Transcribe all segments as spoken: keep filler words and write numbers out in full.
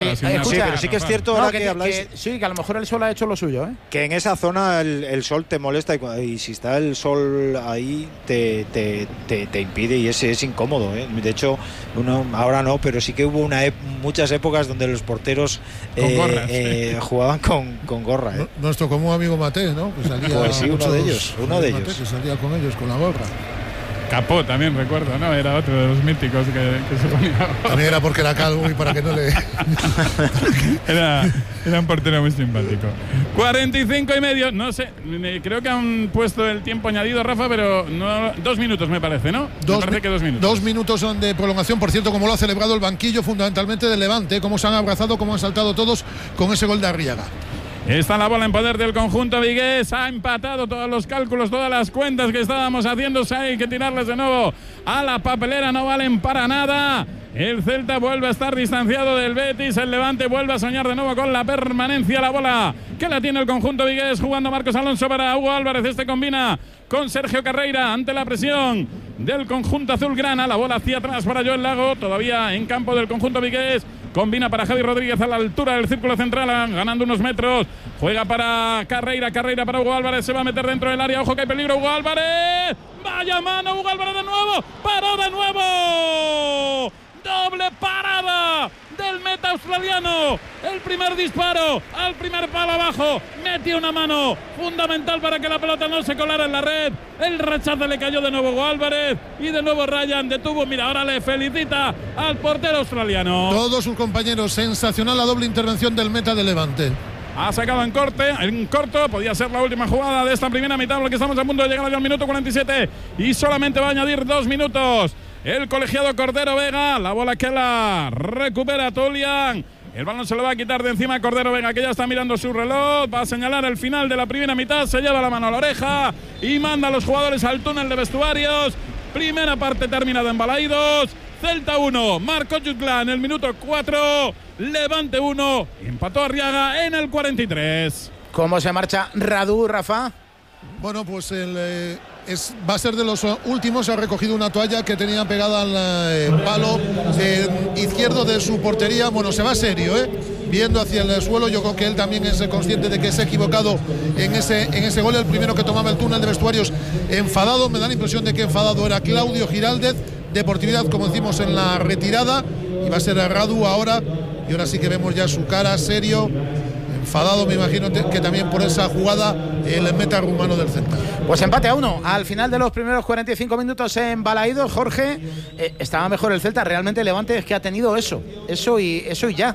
Sí, sí, escucha, sí, pero sí que es cierto no, ahora que, que, que habláis. Que, sí, que a lo mejor el sol ha hecho lo suyo, ¿eh? Que en esa zona el, el sol te molesta y, y si está el sol ahí te, te, te, te impide y es, es incómodo, ¿eh? De hecho, uno, ahora no, pero sí que hubo una ep- muchas épocas donde los porteros Con gorras, eh, eh, jugaban con, con gorra, ¿eh? Nuestro común amigo Maté, ¿no? Que salía pues sí, uno de ellos, uno de Maté, ellos. que salía con ellos, con la gorra. Capó también, recuerdo, ¿no? Era otro de los míticos que, que se ponía. También era porque era calvo y para que no le... era, era un portero muy simpático. cuarenta y cinco y medio, no sé, creo que han puesto el tiempo añadido, Rafa, pero no, dos minutos me parece, ¿no? Dos, me parece que dos minutos. Dos minutos son de prolongación, por cierto, como lo ha celebrado el banquillo fundamentalmente del Levante, cómo se han abrazado, cómo han saltado todos con ese gol de Arriaga. Está la bola en poder del conjunto vigués. Ha empatado todos los cálculos, todas las cuentas que estábamos haciendo. Hay que tirarles de nuevo a la papelera. No valen para nada. El Celta vuelve a estar distanciado del Betis. El Levante vuelve a soñar de nuevo con la permanencia. La bola que la tiene el conjunto vigués. Jugando Marcos Alonso para Hugo Álvarez. Este combina con Sergio Carreira ante la presión del conjunto azulgrana. La bola hacia atrás para Joel Lago. Todavía en campo del conjunto vigués. Combina para Javi Rodríguez a la altura del círculo central, ganando unos metros. Juega para Carreira, Carreira para Hugo Álvarez. Se va a meter dentro del área. Ojo que hay peligro. Hugo Álvarez. Vaya mano, Hugo Álvarez de nuevo. Paró de nuevo. Doble parada del meta australiano. El primer disparo al primer palo abajo. Metió una mano fundamental para que la pelota no se colara en la red. El rechazo le cayó de nuevo a Álvarez. Y de nuevo Ryan detuvo. Mira, ahora le felicita al portero australiano. Todos sus compañeros. Sensacional la doble intervención del meta de Levante. Ha sacado en corte, en corto, podía ser la última jugada de esta primera mitad, lo que estamos a punto de llegar al minuto cuarenta y siete y solamente va a añadir dos minutos. El colegiado Cordero Vega, la bola que la recupera Tolian. El balón se lo va a quitar de encima Cordero Vega, que ya está mirando su reloj. Va a señalar el final de la primera mitad, se lleva la mano a la oreja y manda a los jugadores al túnel de vestuarios. Primera parte terminada en Balaidos. Celta uno, Marco Jutla en el minuto cuatro, Levante uno, empató Arriaga en el cuarenta y tres. ¿Cómo se marcha Radu, Rafa? Bueno, pues el, eh, es, va a ser de los últimos. Ha recogido una toalla que tenía pegada al eh, palo eh, izquierdo de su portería. Bueno, se va serio, ¿eh? Viendo hacia el suelo. Yo creo que él también es consciente de que se ha equivocado en ese, en ese gol. El primero que tomaba el túnel de vestuarios enfadado. Me da la impresión de que enfadado era Claudio Giraldez. Deportividad, como decimos, en la retirada. Y va a ser Radu ahora. Y ahora sí que vemos ya su cara serio. Enfadado, me imagino que también por esa jugada el meta rumano del Celta. Pues empate a uno al final de los primeros cuarenta y cinco minutos en Balaidos. Jorge, eh, estaba mejor el Celta. Realmente el Levante es que ha tenido eso, eso y eso y ya.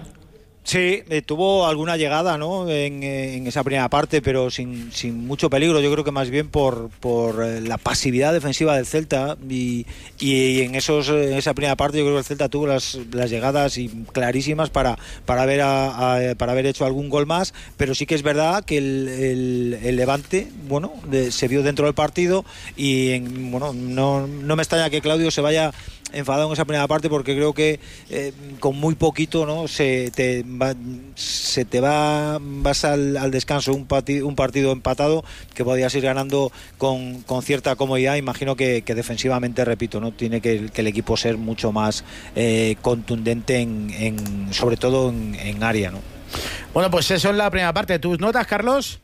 Sí, eh, tuvo alguna llegada, ¿no? En, en esa primera parte, pero sin, sin mucho peligro. Yo creo que más bien por, por eh, la pasividad defensiva del Celta y, y en esos en esa primera parte yo creo que el Celta tuvo las, las llegadas y clarísimas para, para, haber a, a, para haber hecho algún gol más, pero sí que es verdad que el, el, el Levante, bueno, de, se vio dentro del partido y en, bueno, no, no me extraña que Claudio se vaya enfadado en esa primera parte porque creo que eh, con muy poquito, ¿no? se te va, se te va vas al, al descanso un, pati, un partido empatado que podías ir ganando con, con cierta comodidad. Imagino que, que defensivamente, repito, no tiene que, que el equipo ser mucho más eh, contundente en, en sobre todo en, en área, ¿no? Bueno, pues eso es la primera parte. ¿Tus notas, Carlos?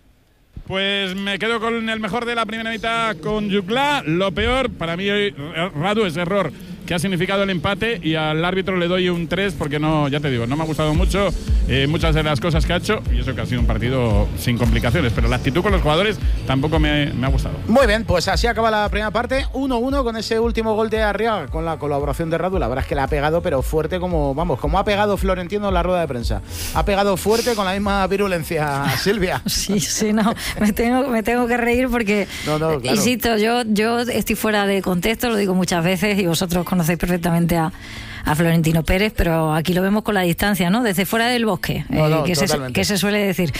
Pues me quedo con el mejor de la primera mitad con Jutla. Lo peor para mí, Radu, es error que ha significado el empate y al árbitro le doy un tres porque no, ya te digo, no me ha gustado mucho eh, muchas de las cosas que ha hecho y eso que ha sido un partido sin complicaciones, pero la actitud con los jugadores tampoco me, me ha gustado. Muy bien, pues así acaba la primera parte, uno uno con ese último gol de Arriaga con la colaboración de Radu. La verdad es que la ha pegado, pero fuerte como, vamos, como ha pegado Florentino en la rueda de prensa. Ha pegado fuerte con la misma virulencia, Silvia. Sí, sí, no, me tengo, me tengo que reír porque, no, no, claro. Insisto, yo, yo estoy fuera de contexto, lo digo muchas veces y vosotros conocéis perfectamente a, a Florentino Pérez, pero aquí lo vemos con la distancia, ¿no? Desde fuera del bosque, no, no, eh, que, se, que se suele decir.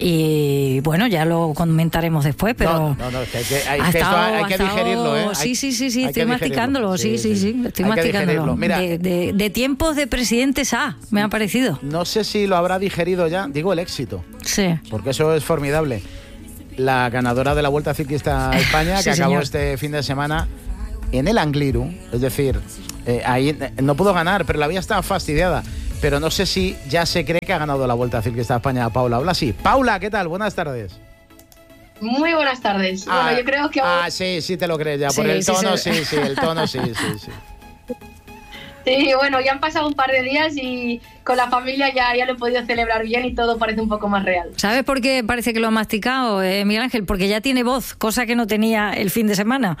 Y bueno, ya lo comentaremos después, pero no, no, no, es que hay que, hay, que esto hay que digerirlo, ¿eh? Sí, sí, sí, sí, hay estoy masticándolo, sí, sí, sí, sí, estoy hay masticándolo. Mira, de, de, de tiempos de presidentes A, me ha parecido. No sé si lo habrá digerido ya, digo el éxito. Sí. Porque eso es formidable. La ganadora de la Vuelta Ciclista a España, sí, que acabó señor. este fin de semana en el Angliru, es decir, eh, ahí no pudo ganar, pero la había estado fastidiada. pero no sé si ya se cree que ha ganado la Vuelta Ciclista a España a Paula Blasi. Paula, ¿qué tal? Buenas tardes. Muy buenas tardes. Ah, bueno, yo creo que... Ah, sí, sí te lo crees ya, Sí, por el sí, tono, sí. sí, sí, el tono, sí, sí, sí. Sí, bueno, ya han pasado un par de días y con la familia ya, ya lo he podido celebrar bien y todo parece un poco más real. ¿Sabes por qué parece que lo ha masticado, eh, Miguel Ángel? Porque ya tiene voz, cosa que no tenía el fin de semana.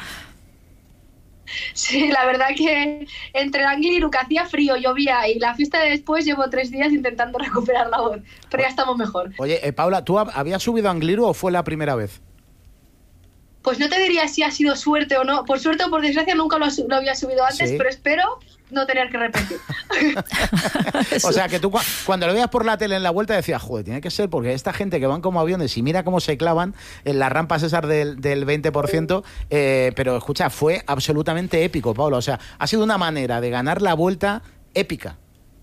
Sí, la verdad que entre el Angliru, que hacía frío, llovía, y la fiesta de después llevo tres días intentando recuperar la voz, pero ya estamos mejor. Oye, eh, Paula, ¿tú hab- habías subido a Angliru o fue la primera vez? Pues no te diría si ha sido suerte o no. Por suerte o por desgracia nunca lo, lo había subido antes, Sí. pero espero no tener que repetir. O sea, que tú cu- cuando lo veías por la tele en la Vuelta decías, joder, tiene que ser porque esta gente que van como aviones y mira cómo se clavan en las rampas esas del, del veinte por ciento, eh, pero escucha, fue absolutamente épico, Paula. O sea, ha sido una manera de ganar la Vuelta épica.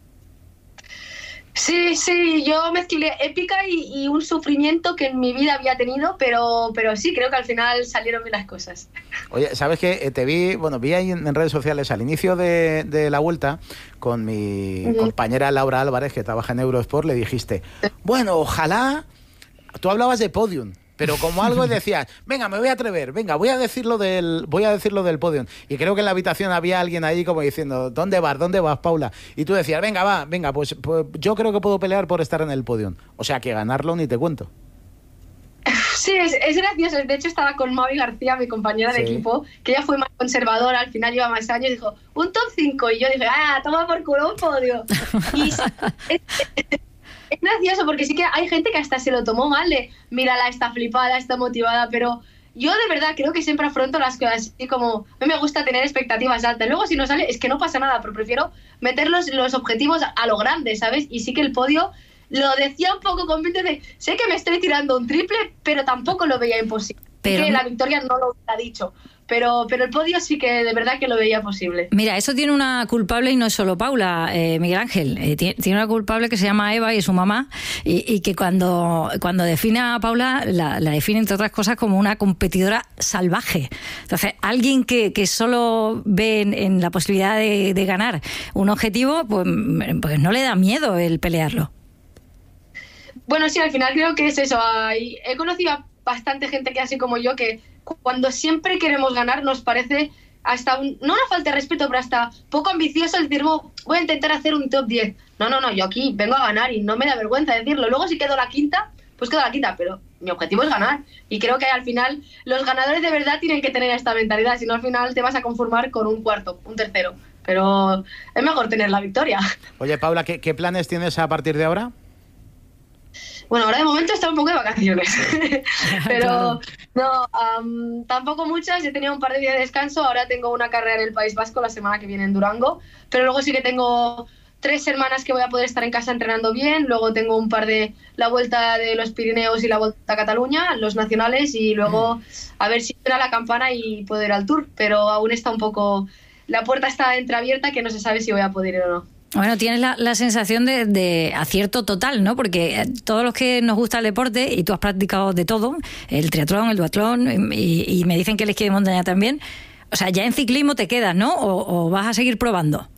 Sí, sí, yo mezclé épica y, y un sufrimiento que en mi vida había tenido, pero, pero sí, creo que al final salieron bien las cosas. Oye, ¿sabes qué? Eh, te vi, bueno, vi ahí en, en redes sociales al inicio de, de la Vuelta con mi Ujú. compañera Laura Álvarez, que trabaja en Eurosport, le dijiste, bueno, ojalá, tú hablabas de podium, pero como algo decías, venga, me voy a atrever, venga, voy a decirlo del, voy a decirlo del podium. Y creo que en la habitación había alguien ahí como diciendo, ¿dónde vas? ¿Dónde vas, Paula? Y tú decías, venga, va, venga, pues, pues yo creo que puedo pelear por estar en el podium. O sea, que ganarlo ni te cuento. Sí, es, es gracioso. De hecho, estaba con Mavi García, mi compañera de Sí. equipo, que ella fue más conservadora, al final lleva más años, y dijo, un top cinco. Y yo dije, ah, toma por culo un podio. Y sí, es, es- es gracioso porque sí que hay gente que hasta se lo tomó mal de, mírala, está flipada, está motivada, pero yo de verdad creo que siempre afronto las cosas así como, a mí me gusta tener expectativas altas. Luego si no sale, es que no pasa nada, pero prefiero meter los, los objetivos a lo grande, ¿sabes? Y sí que el podio lo decía un poco con pinta de, sé que me estoy tirando un triple, pero tampoco lo veía imposible. Pero que no- la victoria no lo ha dicho, pero, pero el podio sí que de verdad que lo veía posible. Mira, eso tiene una culpable y no es solo Paula, eh, Miguel Ángel. Eh, tiene, tiene una culpable que se llama Eva y es su mamá, y, y que cuando, cuando define a Paula, la, la define entre otras cosas como una competidora salvaje. Entonces, alguien que, que solo ve en, en la posibilidad de, de ganar un objetivo, pues, pues no le da miedo el pelearlo. Bueno, sí, al final creo que es eso. Hay- he conocido a bastante gente que así como yo, que cuando siempre queremos ganar nos parece hasta, un, no una falta de respeto, pero hasta poco ambicioso el decir, "Oh, voy a intentar hacer un top diez. No, no, no, yo aquí vengo a ganar y no me da vergüenza decirlo. Luego si quedo la quinta, pues quedo la quinta, pero mi objetivo es ganar. Y creo que al final los ganadores de verdad tienen que tener esta mentalidad, si no al final te vas a conformar con un cuarto, un tercero. Pero es mejor tener la victoria. Oye, Paula, ¿qué, qué planes tienes a partir de ahora? Bueno, ahora de momento está un poco de vacaciones, pero Claro. no, am, tampoco muchas. He tenido un par de días de descanso, ahora tengo una carrera en el País Vasco la semana que viene en Durango, pero luego sí que tengo tres semanas que voy a poder estar en casa entrenando bien, luego tengo un par de la Vuelta de los Pirineos y la Vuelta a Cataluña, los nacionales, y luego a ver si suena la campana y puedo ir al Tour, pero aún está un poco, la puerta está entreabierta que no se sabe si voy a poder ir o no. Bueno, tienes la, la sensación de, de acierto total, ¿no? Porque todos los que nos gusta el deporte, y tú has practicado de todo, el triatlón, el duatlón, y, y me dicen que el esquí de montaña también, o sea, ya en ciclismo te quedas, ¿no? ¿O, o vas a seguir probando?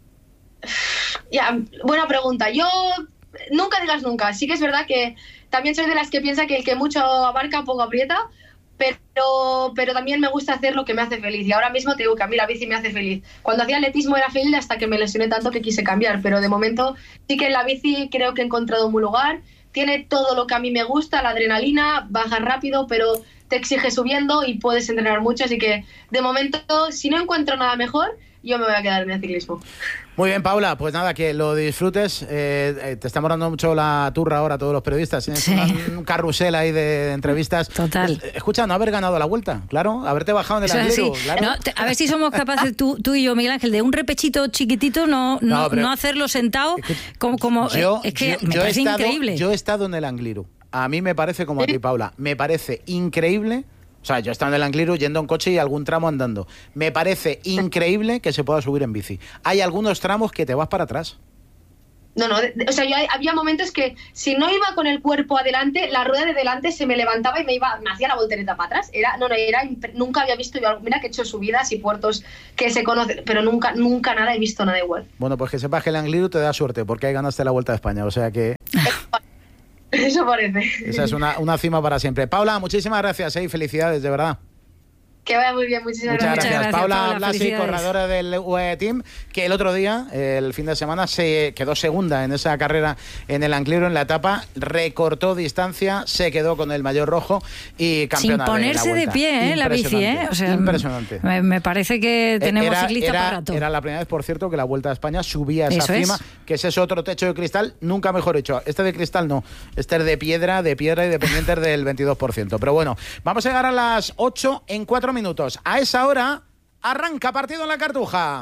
Ya, buena pregunta. Yo nunca digas nunca. Sí que es verdad que también soy de las que piensa que el que mucho abarca poco aprieta, pero, pero también me gusta hacer lo que me hace feliz. Y ahora mismo te digo que a mí la bici me hace feliz. Cuando hacía atletismo era feliz hasta que me lesioné tanto que quise cambiar, pero de momento sí que en la bici creo que he encontrado mi lugar. Tiene todo lo que a mí me gusta, la adrenalina, baja rápido, pero te exige subiendo y puedes entrenar mucho. Así que de momento, si no encuentro nada mejor, yo me voy a quedar en el ciclismo. Muy bien, Paula, pues nada, que lo disfrutes. Eh, eh, te estamos dando mucho la turra ahora a todos los periodistas. Tienes Sí. una- un carrusel ahí de, de entrevistas. Total. Es- escucha, no haber ganado la Vuelta, claro, haberte bajado en el Eso es así. Angliru, claro. No, te- a ver si somos capaces, tú, tú y yo, Miguel Ángel, de un repechito chiquitito, no, no, No, pero- no hacerlo sentado, como, como Yo, es que yo- me yo he parece estado, increíble. yo he estado en el Angliru. A mí me parece como a ti, Paula. Me parece increíble. O sea, yo he estado en el Angliru yendo en coche y algún tramo andando. Me parece increíble que se pueda subir en bici. Hay algunos tramos que te vas para atrás. No, no, de, de, o sea, yo había momentos que si no iba con el cuerpo adelante, la rueda de delante se me levantaba y me iba, me hacía la voltereta para atrás. Era, no, no, era, nunca había visto yo, mira que he hecho subidas y puertos que se conocen, pero nunca, nunca nada he visto nada igual. Bueno, pues que sepas que el Angliru te da suerte, porque ahí ganaste la Vuelta a España, o sea que... Eso parece. Esa es una, una cima para siempre. Paula, muchísimas gracias, ¿eh? Y felicidades, de verdad. Que vaya muy bien, muchísimas Muchas gracias. gracias. Muchas gracias, Paula Paula, Blasi, corredora del U A E Team, que el otro día, el fin de semana, se quedó segunda en esa carrera en el Angliru en la etapa, recortó distancia, se quedó con el maillot rojo y campeona Sin ponerse de, la de pie, ¿eh? La bici, ¿eh? O sea, impresionante. Me, me parece que tenemos era, ciclistas era, para rato. Era la primera vez, por cierto, que la Vuelta a España subía a esa Eso cima, es. que ese es otro techo de cristal, nunca mejor hecho. Este de cristal no, este es de piedra, de piedra y dependiente del veintidós por ciento. Pero bueno, vamos a llegar a las ocho en cuatro minutos. A esa hora arranca partido en la Cartuja.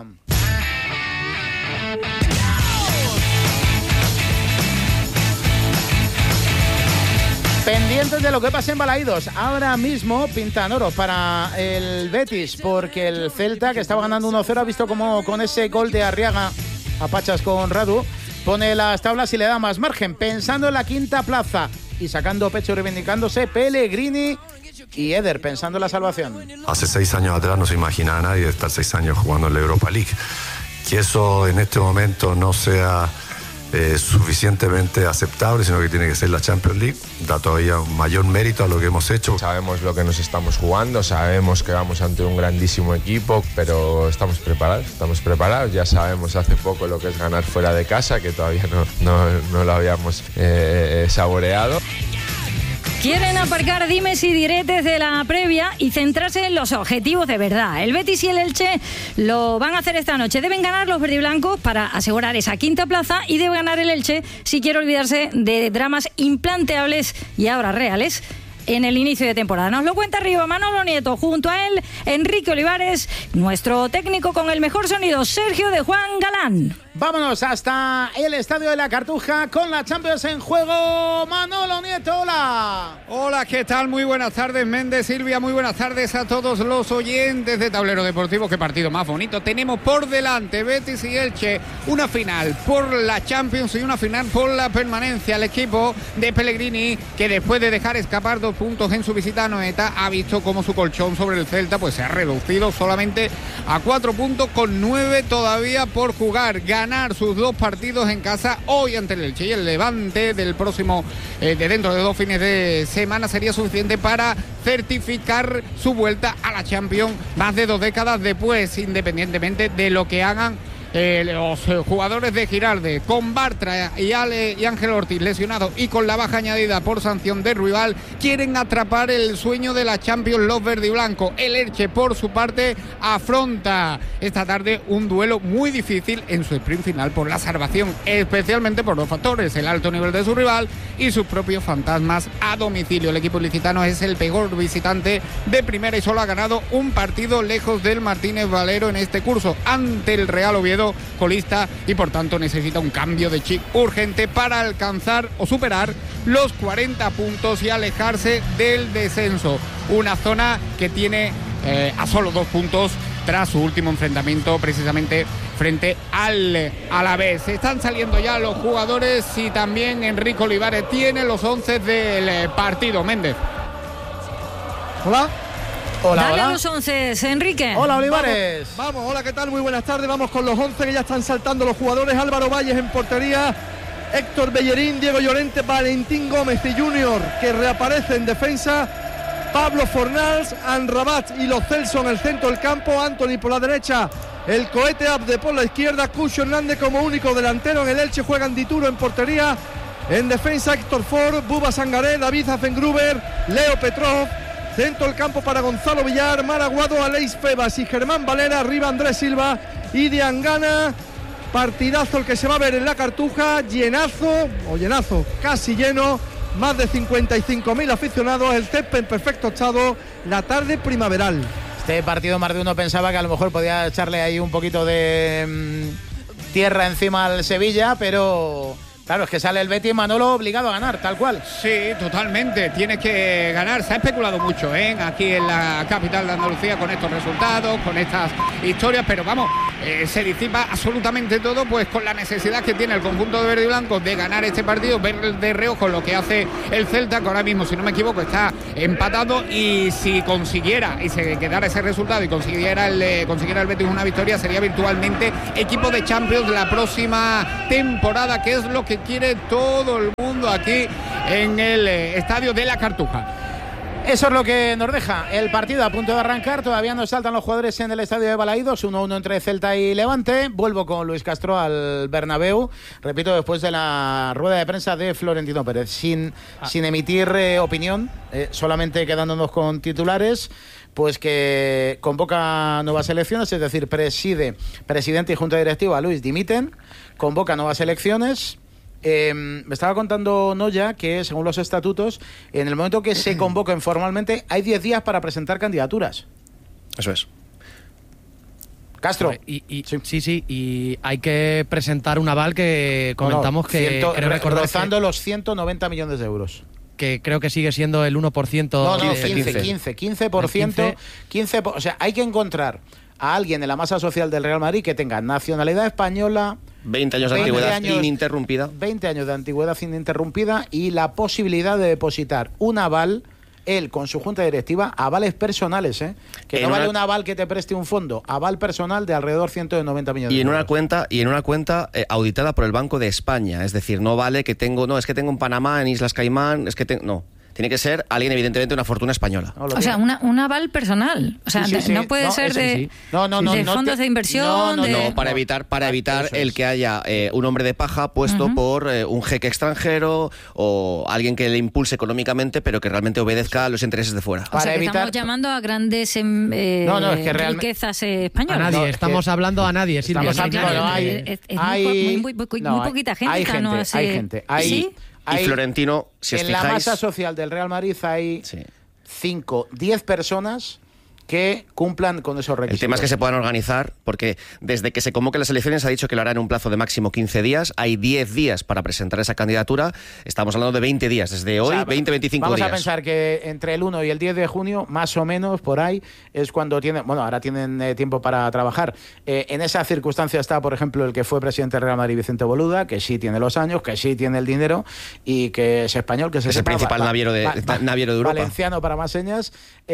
Pendientes de lo que pasa en Balaídos. Ahora mismo pintan oro para el Betis, porque el Celta, que estaba ganando uno cero, ha visto como con ese gol de Arriaga a pachas con Radu, pone las tablas y le da más margen, pensando en la quinta plaza y sacando pecho y reivindicándose Pellegrini y Eder, pensando en la salvación. Hace seis años atrás no se imaginaba nadie estar seis años jugando en la Europa League. Que eso en este momento no sea eh, suficientemente aceptable, sino que tiene que ser la Champions League, da todavía un mayor mérito a lo que hemos hecho. Sabemos lo que nos estamos jugando, sabemos que vamos ante un grandísimo equipo, pero estamos preparados, estamos preparados. Ya sabemos hace poco lo que es ganar fuera de casa, que todavía no, no, no lo habíamos eh, saboreado. Quieren aparcar dimes y diretes de la previa y centrarse en los objetivos de verdad. El Betis y el Elche lo van a hacer esta noche. Deben ganar los verdiblancos para asegurar esa quinta plaza y debe ganar el Elche si quiere olvidarse de dramas implanteables y ahora reales en el inicio de temporada. Nos lo cuenta arriba Manolo Nieto, junto a él Enrique Olivares, nuestro técnico con el mejor sonido, Sergio de Juan Galán. Vámonos hasta el Estadio de la Cartuja con la Champions en juego. Manolo Nieto, hola. Hola, ¿qué tal? Muy buenas tardes, Méndez, Silvia, muy buenas tardes a todos los oyentes de Tablero Deportivo. Qué partido más bonito tenemos por delante, Betis y Elche, una final por la Champions y una final por la permanencia. El equipo de Pellegrini, que después de dejar escapar dos puntos en su visita a Noeta, ha visto cómo su colchón sobre el Celta pues se ha reducido solamente a cuatro puntos, con nueve todavía por jugar. Ganar sus dos partidos en casa hoy ante el Elche y el Levante del próximo, eh, de dentro de dos fines de semana, sería suficiente para certificar su vuelta a la Champions más de dos décadas después, independientemente de lo que hagan Eh, los eh, jugadores de Giralde, con Bartra y, Ale, y Ángel Ortiz lesionados y con la baja añadida por sanción de rival, quieren atrapar el sueño de la Champions los verdiblancos. El Elche, por su parte, afronta esta tarde un duelo muy difícil en su sprint final por la salvación, especialmente por dos factores: el alto nivel de su rival y sus propios fantasmas a domicilio. El equipo ilicitano es el peor visitante de primera y solo ha ganado un partido lejos del Martínez Valero en este curso, ante el Real Oviedo, colista, y por tanto necesita un cambio de chip urgente para alcanzar o superar los cuarenta puntos y alejarse del descenso. Una zona que tiene eh, a solo dos puntos tras su último enfrentamiento precisamente frente al Alavés. Están saliendo ya los jugadores y también Enrique Olivares tiene los once del partido. Méndez. Hola. Hola, Dale hola. a los once, Enrique. Hola, Olivares. Vamos, vamos, hola, ¿qué tal? Muy buenas tardes. Vamos con los once que ya están saltando los jugadores. Álvaro Valles en portería, Héctor Bellerín, Diego Llorente, Valentín Gómez y Junior, que reaparece en defensa, Pablo Fornals, Anrabat y Los Celso en el centro del campo, Anthony por la derecha, el cohete Abde por la izquierda, Cucho Hernández como único delantero. En el Elche juegan Dituro en portería, en defensa Héctor Ford, Buba Sangaré, David Afengruber, Leo Petrov. Centro del campo para Gonzalo Villar, Maraguado, Aleix Febas y Germán Valera. Arriba Andrés Silva y Diangana. Partidazo el que se va a ver en la Cartuja. Llenazo, o llenazo, casi lleno. Más de cincuenta y cinco mil aficionados. El césped en perfecto estado. La tarde primaveral. Este partido más de uno pensaba que a lo mejor podía echarle ahí un poquito de mmm, tierra encima al Sevilla, pero... Claro, es que sale el Betis, Manolo, obligado a ganar, tal cual. Sí, totalmente, tiene que ganar. Se ha especulado mucho, ¿eh? Aquí en la capital de Andalucía con estos resultados, con estas historias, pero vamos, eh, se disipa absolutamente todo, pues con la necesidad que tiene el conjunto de verde y blanco de ganar este partido, ver de reojo lo que hace el Celta, que ahora mismo, si no me equivoco, está empatado, y si consiguiera y se quedara ese resultado y consiguiera el, eh, consiguiera el Betis una victoria, sería virtualmente equipo de Champions la próxima temporada, que es lo que quiere todo el mundo aquí en el eh, estadio de la Cartuja. Eso es lo que nos deja el partido a punto de arrancar. Todavía nos saltan los jugadores en el estadio de Balaídos, uno uno entre Celta y Levante. Vuelvo con Luis Castro al Bernabéu, repito, después de la rueda de prensa de Florentino Pérez, sin, ah. sin emitir eh, opinión, eh, solamente quedándonos con titulares. Pues que convoca nuevas elecciones, es decir, preside, presidente y junta directiva Luis dimiten, convoca nuevas elecciones. Eh, me estaba contando Noya que, según los estatutos, en el momento que se convoquen formalmente, hay diez días para presentar candidaturas. Eso es. Castro. Y, y, sí. sí, sí, y hay que presentar un aval que comentamos no, no, que... Ciento, re, rozando que, los ciento noventa millones de euros. Que creo que sigue siendo el uno por ciento. No, no, quince, quince, quince por ciento. quince, o sea, hay que encontrar a alguien en la masa social del Real Madrid que tenga nacionalidad española, veinte años de antigüedad años, ininterrumpida. veinte años de antigüedad ininterrumpida y la posibilidad de depositar un aval, él con su junta directiva, avales personales, ¿eh? Que en no una... vale un aval que te preste un fondo, aval personal de alrededor ciento noventa millones y en de euros. Una cuenta, y en una cuenta eh, auditada por el Banco de España, es decir, no vale que tengo, no, es que tengo en Panamá, en Islas Caimán, es que tengo, no. Tiene que ser alguien, evidentemente, una fortuna española. No, o sea, una, un aval personal. O sea, sí, sí, sí. no puede no, ser de, sí. no, no, no, de fondos no te, de inversión. No, no, de... no, para evitar, para evitar el que haya eh, un hombre de paja puesto uh-huh. por eh, un jeque extranjero o alguien que le impulse económicamente, pero que realmente obedezca a los intereses de fuera. O para sea, que evitar... estamos llamando a grandes eh, no, no, es que real... riquezas eh, españolas. A nadie, no, estamos que... hablando a nadie, Silvia. Estamos hablando, claro, hay, es, es hay, muy, muy, muy, no, muy poquita gente. Hay gente, no hace... hay gente. Hay, ¿Sí? Y Florentino, si os en fijáis... la masa social del Real Madrid hay cinco, diez personas que cumplan con esos requisitos. El tema es que se puedan organizar, porque desde que se convoquen las elecciones ha dicho que lo hará en un plazo de máximo quince días. Hay diez días para presentar esa candidatura. Estamos hablando de veinte días, desde hoy, o sea, veinte, veinticinco vamos días. Vamos a pensar que entre el uno y el diez de junio, más o menos, por ahí, es cuando tienen... Bueno, ahora tienen eh, tiempo para trabajar. Eh, en esa circunstancia está, por ejemplo, el que fue presidente del Real Madrid, Vicente Boluda, que sí tiene los años, que sí tiene el dinero y que es español, que se es el principal va, naviero, de, va, va, naviero de Europa. Valenciano, para más señas.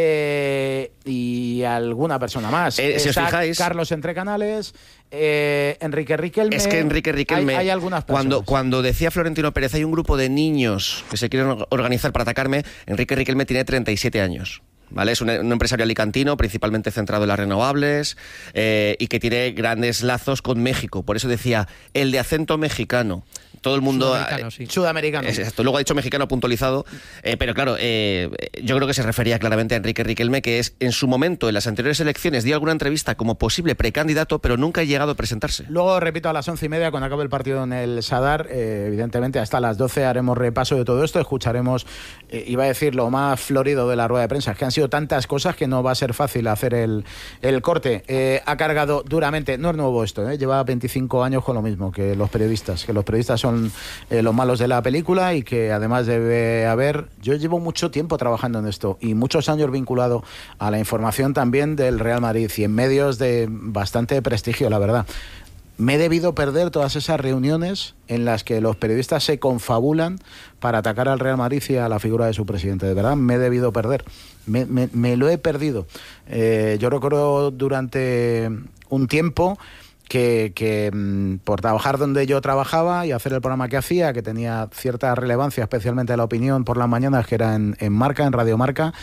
Eh, y algún una persona más. Eh, si os fijáis, Carlos Entre Canales, eh, Enrique Riquelme. Es que Enrique Riquelme, hay, hay algunas personas. Cuando, cuando decía Florentino Pérez, hay un grupo de niños que se quieren organizar para atacarme, Enrique Riquelme tiene treinta y siete años. ¿Vale? Es un, un empresario alicantino, principalmente centrado en las renovables, eh, y que tiene grandes lazos con México. Por eso decía, el de acento mexicano. Todo el mundo... Sudamericano, sí. Sudamericano. Exacto. Luego ha dicho mexicano puntualizado, eh, pero claro, eh, yo creo que se refería claramente a Enrique Riquelme, que es en su momento, en las anteriores elecciones, dio alguna entrevista como posible precandidato, pero nunca ha llegado a presentarse. Luego, repito, a las once y media, cuando acabe el partido en el Sadar, eh, evidentemente hasta las doce haremos repaso de todo esto, escucharemos, eh, iba a decir, lo más florido de la rueda de prensa, que han sido tantas cosas que no va a ser fácil hacer el, el corte. Eh, ha cargado duramente, no es nuevo esto, eh, lleva veinticinco años con lo mismo que los periodistas, que los periodistas son Eh, los malos de la película y que además debe haber... Yo llevo mucho tiempo trabajando en esto y muchos años vinculado a la información también del Real Madrid y en medios de bastante prestigio, la verdad. Me he debido perder todas esas reuniones en las que los periodistas se confabulan para atacar al Real Madrid y a la figura de su presidente. De verdad, me he debido perder. Me, me, me lo he perdido. Eh, yo recuerdo durante un tiempo... que, que por trabajar donde yo trabajaba y hacer el programa que hacía, que tenía cierta relevancia, especialmente la opinión por las mañanas, que era en, en Marca, en Radio Marca,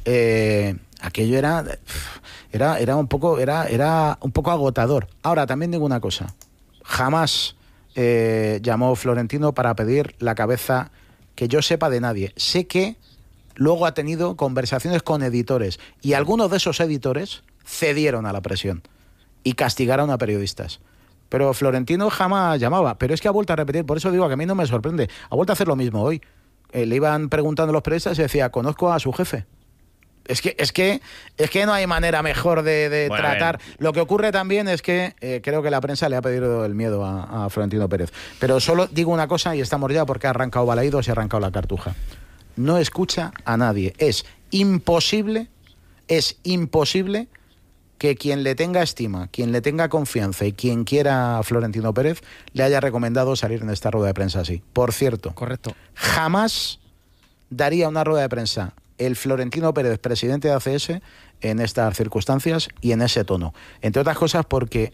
eh, aquello era, era, era, un poco, era, era un poco agotador. Ahora, también digo una cosa, jamás eh, llamó Florentino para pedir la cabeza que yo sepa de nadie. Sé que luego ha tenido conversaciones con editores y algunos de esos editores cedieron a la presión y castigaron a periodistas. Pero Florentino jamás llamaba. Pero es que ha vuelto a repetir, por eso digo que a mí no me sorprende. Ha vuelto a hacer lo mismo hoy. Eh, le iban preguntando a los periodistas y decía, conozco a su jefe. Es que, es que, es que no hay manera mejor de, de bueno, tratar. Lo que ocurre también es que eh, creo que la prensa le ha pedido el miedo a, a Florentino Pérez. Pero solo digo una cosa y estamos ya porque ha arrancado Balaídos y ha arrancado la Cartuja. No escucha a nadie. Es imposible, es imposible que quien le tenga estima, quien le tenga confianza y quien quiera a Florentino Pérez le haya recomendado salir en esta rueda de prensa así. Por cierto, correcto. Jamás daría una rueda de prensa el Florentino Pérez, presidente de A C S, en estas circunstancias y en ese tono. Entre otras cosas porque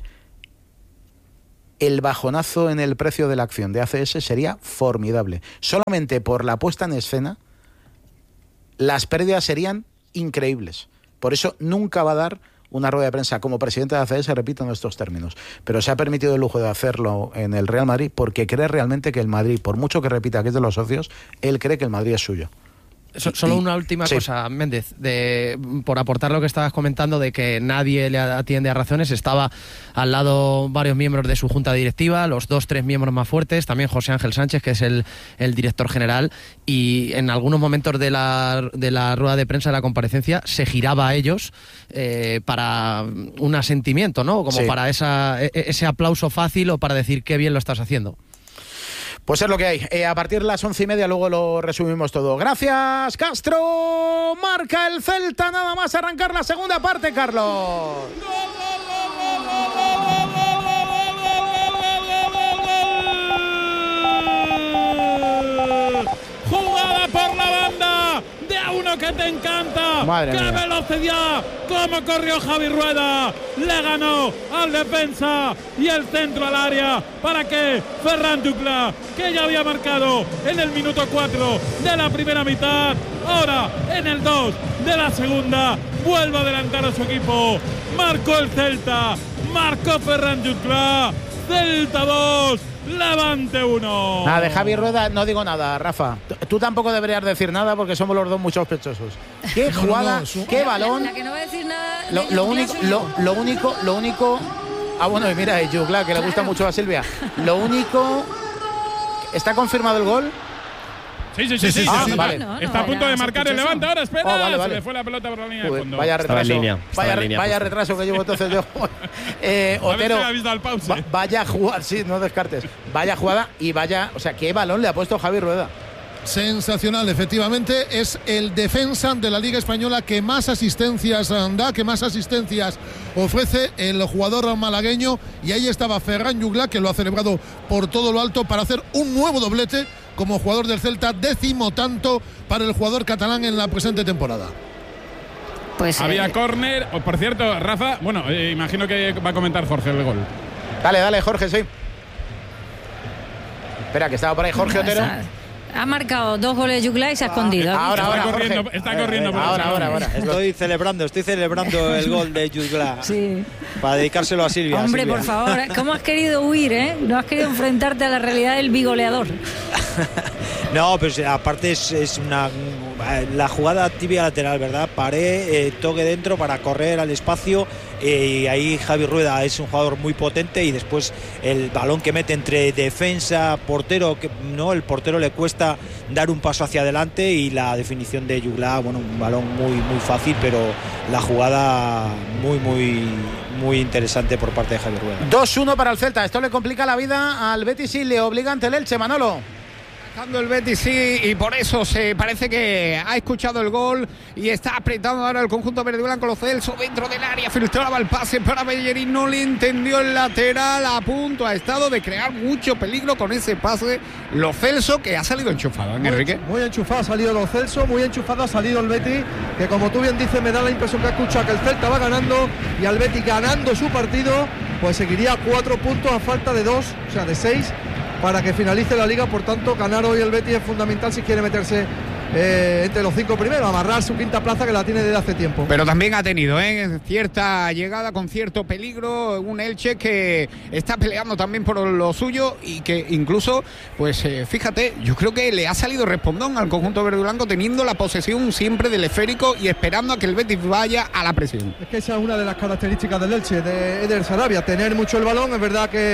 el bajonazo en el precio de la acción de A C S sería formidable. Solamente por la puesta en escena, las pérdidas serían increíbles. Por eso nunca va a dar una rueda de prensa como presidente de A C S, repito, en estos términos. Pero se ha permitido el lujo de hacerlo en el Real Madrid porque cree realmente que el Madrid, por mucho que repita que es de los socios, él cree que el Madrid es suyo. So, solo una última sí. cosa, Méndez, de, por aportar lo que estabas comentando de que nadie le atiende a razones. Estaba al lado varios miembros de su junta directiva, los dos, tres miembros más fuertes, también José Ángel Sánchez, que es el, el director general, y en algunos momentos de la, de la rueda de prensa de la comparecencia se giraba a ellos eh, para un asentimiento, ¿no? Como sí. para esa, ese aplauso fácil o para decir qué bien lo estás haciendo. Pues es lo que hay. Eh, a partir de las once y media luego lo resumimos todo. Gracias, Castro. Marca el Celta nada más arrancar la segunda parte, Carlos. Jugada por la banda de a uno que te encanta. Madre ¡Qué mía. velocidad! ¡Cómo corrió Javi Rueda! Le ganó al defensa y el centro al área para que Ferran Ducla, que ya había marcado en el minuto cuatro de la primera mitad, ahora en el dos de la segunda, vuelva a adelantar a su equipo. Marcó el Celta, marcó Ferran Ducla. Celta dos, Levante uno. Nada, de Javi Rueda no digo nada, Rafa. Tú tampoco deberías decir nada porque somos los dos muy sospechosos. Qué No, jugada, no, no, qué la, balón. La, la que no va a decir nada. Lo, lo único, lo, lo único, lo único. Ah, bueno, y mira, Yugla, que le gusta mucho a Silvia. Lo único. ¿Está confirmado el gol? Sí, sí, sí, sí, sí, ah, sí, sí. vale. No, no, está a punto de marcar el Levante ahora, espera. Oh, vale, vale. Se le fue la pelota por la línea Uy, de fondo. vaya retraso. Línea, vaya, línea, vaya retraso que llevo entonces yo. eh, Otero, ha visto al pause. Va, vaya jugada, sí, no descartes. Vaya jugada y vaya, o sea, qué balón le ha puesto Javi Rueda. Sensacional, efectivamente, es el defensa de la Liga Española que más asistencias da, que más asistencias ofrece el jugador malagueño, y ahí estaba Ferran Jugla, que lo ha celebrado por todo lo alto para hacer un nuevo doblete como jugador del Celta, décimo tanto para el jugador catalán en la presente temporada. Pues había eh, córner, por cierto, Rafa, bueno, eh, imagino que va a comentar Jorge el gol. Dale, dale, Jorge, sí. Espera, que estaba por ahí Jorge Otero. Ha marcado dos goles de Jugla y se ha escondido. Ahora, está ahora, corriendo, Jorge. está corriendo. por Ahora, el ahora, salón. ahora. Estoy celebrando, estoy celebrando el gol de Jugla. Sí. Para dedicárselo a Silvia. Hombre, Silvia. por favor, ¿cómo has querido huir, eh? No has querido enfrentarte a la realidad del bigoleador. No, pero aparte es, es una la jugada tibia lateral, ¿verdad? Paré, eh, toque dentro para correr al espacio, eh, y ahí Javi Rueda es un jugador muy potente, y después el balón que mete entre defensa, portero, que no, el portero le cuesta dar un paso hacia adelante, y la definición de Jugla, bueno, un balón muy muy fácil, pero la jugada muy muy muy interesante por parte de Javi Rueda. dos uno para el Celta. Esto le complica la vida al Betis y le obliga ante el Elche, Manolo. El Betis sí, y por eso se parece que ha escuchado el gol y está apretando ahora el conjunto verde y blanco. Lo Celso dentro del área, filtraba el pase para Bellerín, no le entendió el lateral, a punto ha estado de crear mucho peligro con ese pase. Lo Celso, que ha salido enchufado, ¿eh, Enrique? Muy enchufado ha salido Lo Celso, muy enchufado ha salido el Betis, que como tú bien dices, me da la impresión que ha escuchado que el Celta va ganando, y al Betis ganando su partido, pues seguiría a cuatro puntos a falta de dos, o sea, de seis, para que finalice la liga. Por tanto, ganar hoy el Betis es fundamental si quiere meterse eh, entre los cinco primeros, amarrar su quinta plaza, que la tiene desde hace tiempo. Pero también ha tenido ¿eh? cierta llegada con cierto peligro, un Elche que está peleando también por lo suyo, y que incluso, pues eh, fíjate, yo creo que le ha salido respondón al conjunto verde y blanco, teniendo la posesión siempre del esférico y esperando a que el Betis vaya a la presión. Es que esa es una de las características del Elche, de Eder Sarabia, tener mucho el balón. Es verdad que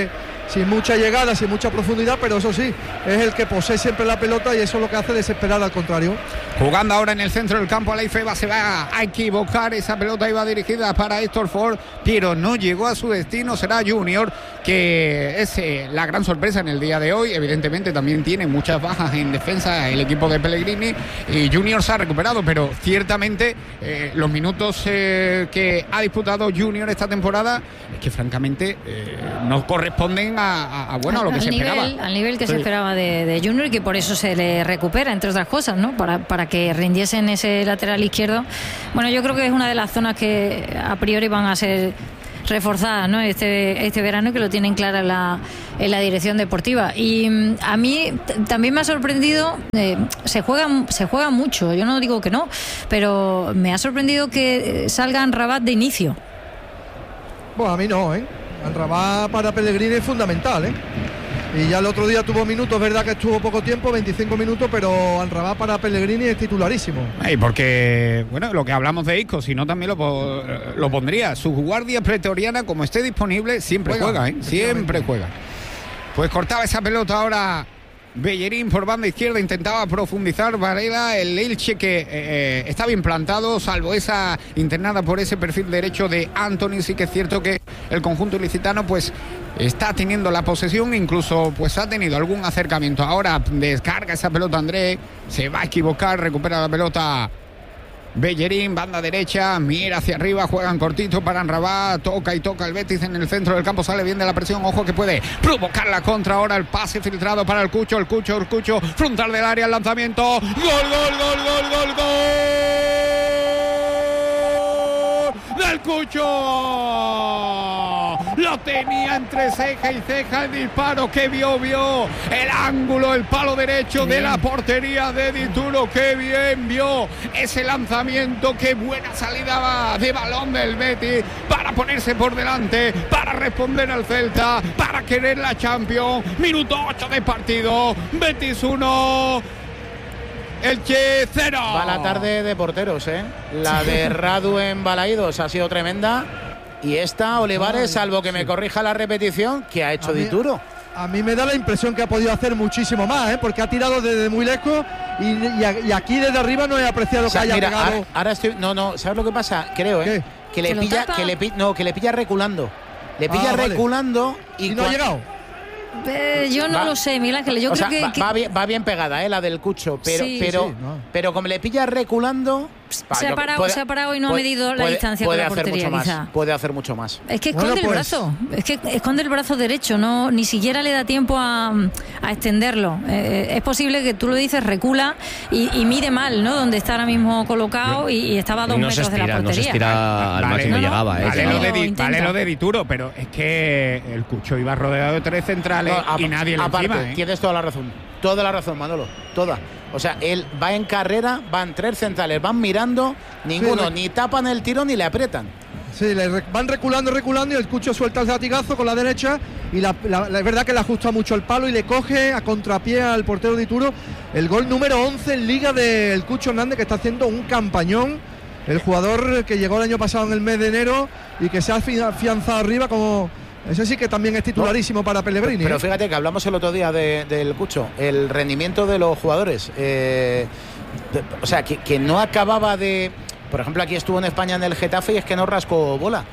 sin mucha llegada, sin mucha profundidad, pero eso sí, es el que posee siempre la pelota y eso es lo que hace desesperar al contrario. Jugando ahora en el centro del campo, Leifeba se va a equivocar, esa pelota iba dirigida para Héctor Ford, pero no llegó a su destino, será Junior, que es eh, la gran sorpresa en el día de hoy. Evidentemente también tiene muchas bajas en defensa el equipo de Pellegrini, y Junior se ha recuperado, pero ciertamente eh, los minutos eh, que ha disputado Junior esta temporada, es que francamente eh, no corresponden a, a, a, bueno, a lo que al se nivel, esperaba. Al nivel que sí. se esperaba de, de Junior, y que por eso se le recupera, entre otras cosas, ¿no? Para, para que rindiese en ese lateral izquierdo. Bueno, yo creo que es una de las zonas que a priori van a ser reforzadas, ¿no? Este, este verano, que lo tienen clara en la, en la dirección deportiva. Y mm, a mí t- también me ha sorprendido, eh, se juega se juega mucho, yo no digo que no, pero me ha sorprendido que salgan Rabat de inicio. Bueno, a mí no, ¿eh? Rabat para Pellegrini es fundamental, ¿eh? Y ya el otro día tuvo minutos, verdad que estuvo poco tiempo, veinticinco minutos, pero Rabat para Pellegrini es titularísimo. Y porque, bueno, lo que hablamos de Isco, si no también lo, po- lo pondría. Su guardia pretoriana, como esté disponible, siempre juega, juega ¿eh? Siempre juega. Pues cortaba esa pelota ahora Bellerín por banda izquierda, intentaba profundizar Varela, el Elche que eh, está bien plantado, salvo esa internada por ese perfil derecho de Antony. Sí que es cierto que el conjunto ilicitano pues está teniendo la posesión, incluso pues ha tenido algún acercamiento. Ahora descarga esa pelota André, se va a equivocar, recupera la pelota Bellerín, banda derecha, mira hacia arriba, juegan cortito para Rabat, toca y toca el Betis en el centro del campo, sale bien de la presión, ojo que puede provocar la contra. Ahora el pase filtrado para el Cucho, el Cucho, el Cucho, frontal del área, el lanzamiento, gol, gol, gol, gol, gol, gol del Cucho. Lo tenía entre ceja y ceja el disparo que vio, vio el ángulo, el palo derecho de la portería de Dituro. Qué bien vio ese lanzamiento, qué buena salida de balón del Betis para ponerse por delante, para responder al Celta, para querer la Champions. Minuto ocho de partido, Betis uno, Elche cero. Va la tarde de porteros, ¿eh? La de Radu en Balaídos ha sido tremenda. Y esta, Olivares, salvo que me corrija la repetición, que ha hecho Dituro. A mí me da la impresión que ha podido hacer muchísimo más, ¿eh? Porque ha tirado desde muy lejos y, y, y aquí desde arriba no he apreciado, o sea, que haya mira, pegado. Ahora, ahora estoy, no, no, ¿sabes lo que pasa? Creo, ¿eh? Que le ¿Que lo pilla, tapa? que le pi- no, que le pilla reculando. Le pilla Ah, vale. reculando y, ¿Y no ha cua- llegado? Eh, yo no Va- lo sé, Miguel Ángel. Yo o creo sea, que, va, que va bien, va bien pegada, ¿eh? La del Cucho, pero, Sí. pero, Sí, no. pero como le pilla reculando, va, se ha yo- parado, puede- se ha parado y no ha puede- medido la puede- distancia puede con la hacer portería, mucho quizá. más, puede hacer mucho más. Es que Bueno, esconde pues- el brazo, es que esconde el brazo derecho, no, ni siquiera le da tiempo a, a extenderlo. Eh, es posible que tú lo dices, recula y, y mide mal, ¿no? Donde está ahora mismo colocado y, y estaba a dos no se metros de la estira, no se portería. estira al Vale, máximo no, no, llegaba, ¿eh? Vale, no, lo de, lo Di- intenta. vale lo de Dituro, pero es que el Cucho iba rodeado de tres centrales No, y nadie le aparte, encima, ¿eh? tienes toda la razón. Toda la razón, Manolo. Toda. O sea, él va en carrera, van tres centrales, van mirando, ninguno Sí, ni tapan el tiro ni le aprietan. Sí, le re- van reculando, reculando y el Cucho suelta el latigazo con la derecha y la, la- la- es verdad que le ajusta mucho el palo y le coge a contrapié al portero Dituro. El gol número once en Liga del Cucho Hernández, que está haciendo un campañón. El jugador que llegó el año pasado en el mes de enero y que se ha afi- afianzado arriba como... Ese sí que también es titularísimo para Pellegrini. Pero ¿eh? fíjate que hablamos el otro día de- del Cucho, el rendimiento de los jugadores. eh, de- o sea, que, que no acababa de... Por ejemplo, aquí estuvo en España en el Getafe y es que no rascó bola.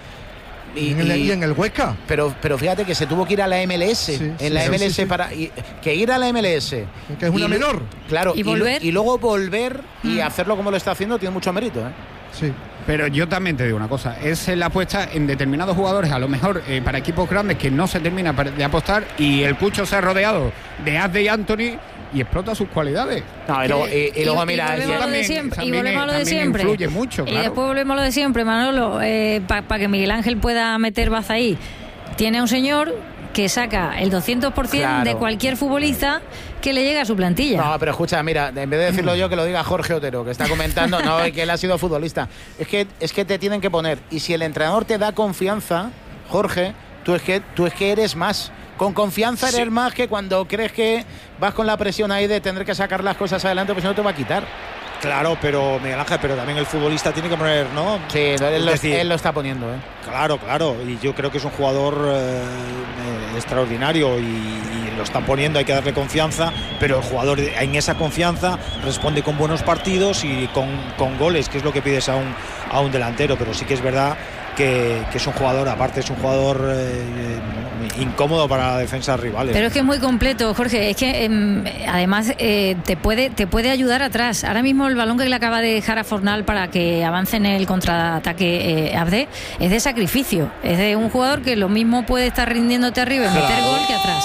Y, en el, y en el Huesca. Pero, pero fíjate que se tuvo que ir a la M L S. Sí, en sí, la sí, M L S sí, sí. para. y- que ir a la M L S. Que es una y- menor. Claro, ¿Y lo- volver? y luego volver y Mm. hacerlo como lo está haciendo tiene mucho mérito, ¿eh? Sí. Pero yo también te digo una cosa, es la apuesta en determinados jugadores, a lo mejor eh, para equipos grandes que no se termina de apostar, y el Cucho se ha rodeado de Azde y Anthony y explota sus cualidades. No, y luego, y- y luego y mira, volvemos y- a lo de también- siempre, y también- volvemos a lo de también siempre. influye mucho, Y claro. después volvemos a lo de siempre, Manolo, para que Miguel Ángel pueda meter baza ahí. Tiene a un señor que saca el doscientos por ciento Claro. de cualquier futbolista que le llega a su plantilla. No, pero escucha, mira, en vez de decirlo yo, que lo diga Jorge Otero, que está comentando, no, que él ha sido futbolista. Es que, es que te tienen que poner. Y si el entrenador te da confianza, Jorge, tú es que, tú es que eres más. Con confianza eres Sí. más que cuando crees que vas con la presión ahí de tener que sacar las cosas adelante, pues no te va a quitar. Claro, pero Miguel Ángel, pero también el futbolista tiene que poner, ¿no? Sí, él lo, decir, él lo está poniendo, ¿eh? Claro, claro, y yo creo que es un jugador eh, eh, extraordinario y, y lo están poniendo, hay que darle confianza, pero el jugador en esa confianza responde con buenos partidos y con, con goles, que es lo que pides a un, a un delantero, pero sí que es verdad que, que es un jugador, aparte es un jugador eh, incómodo para la defensa rivales. Pero es que es muy completo, Jorge, es que eh, además eh, te puede te puede ayudar atrás. Ahora mismo el balón que le acaba de dejar a Fornal para que avance en el contraataque eh, Abde es de sacrificio, es de un jugador que lo mismo puede estar rindiéndote arriba y meter gol que atrás.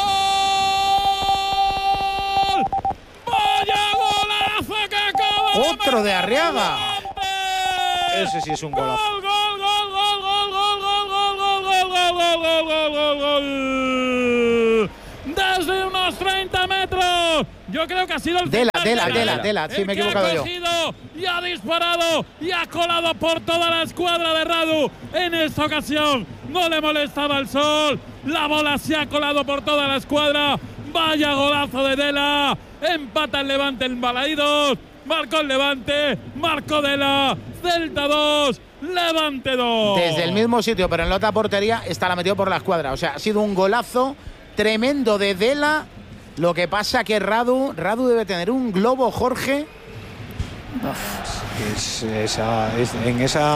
¡Vaya golazo que acaba! ¡Otro de Arriaga! Ese sí es un golazo. ¡Gol, gol, gol, gol, gol, gol, gol, gol, gol, gol, gol, gol, gol, gol! Desde unos treinta metros. Yo creo que ha sido el Dela, central Dela, de Dela, Dela, sí, me he equivocado yo. yo. Cogido y ha disparado y ha colado por toda la escuadra de Radu. En esta ocasión no le molestaba el sol. La bola se ha colado por toda la escuadra. Vaya golazo de Dela. Empata el Levante en Balaídos. Marcó el Levante. Marcó Dela. Celta dos. Levante dos. Desde el mismo sitio, pero en la otra portería está la metido por la escuadra. O sea, ha sido un golazo tremendo de Dela. Lo que pasa que Radu, Radu debe tener un globo, Jorge. Es, esa, es, en esa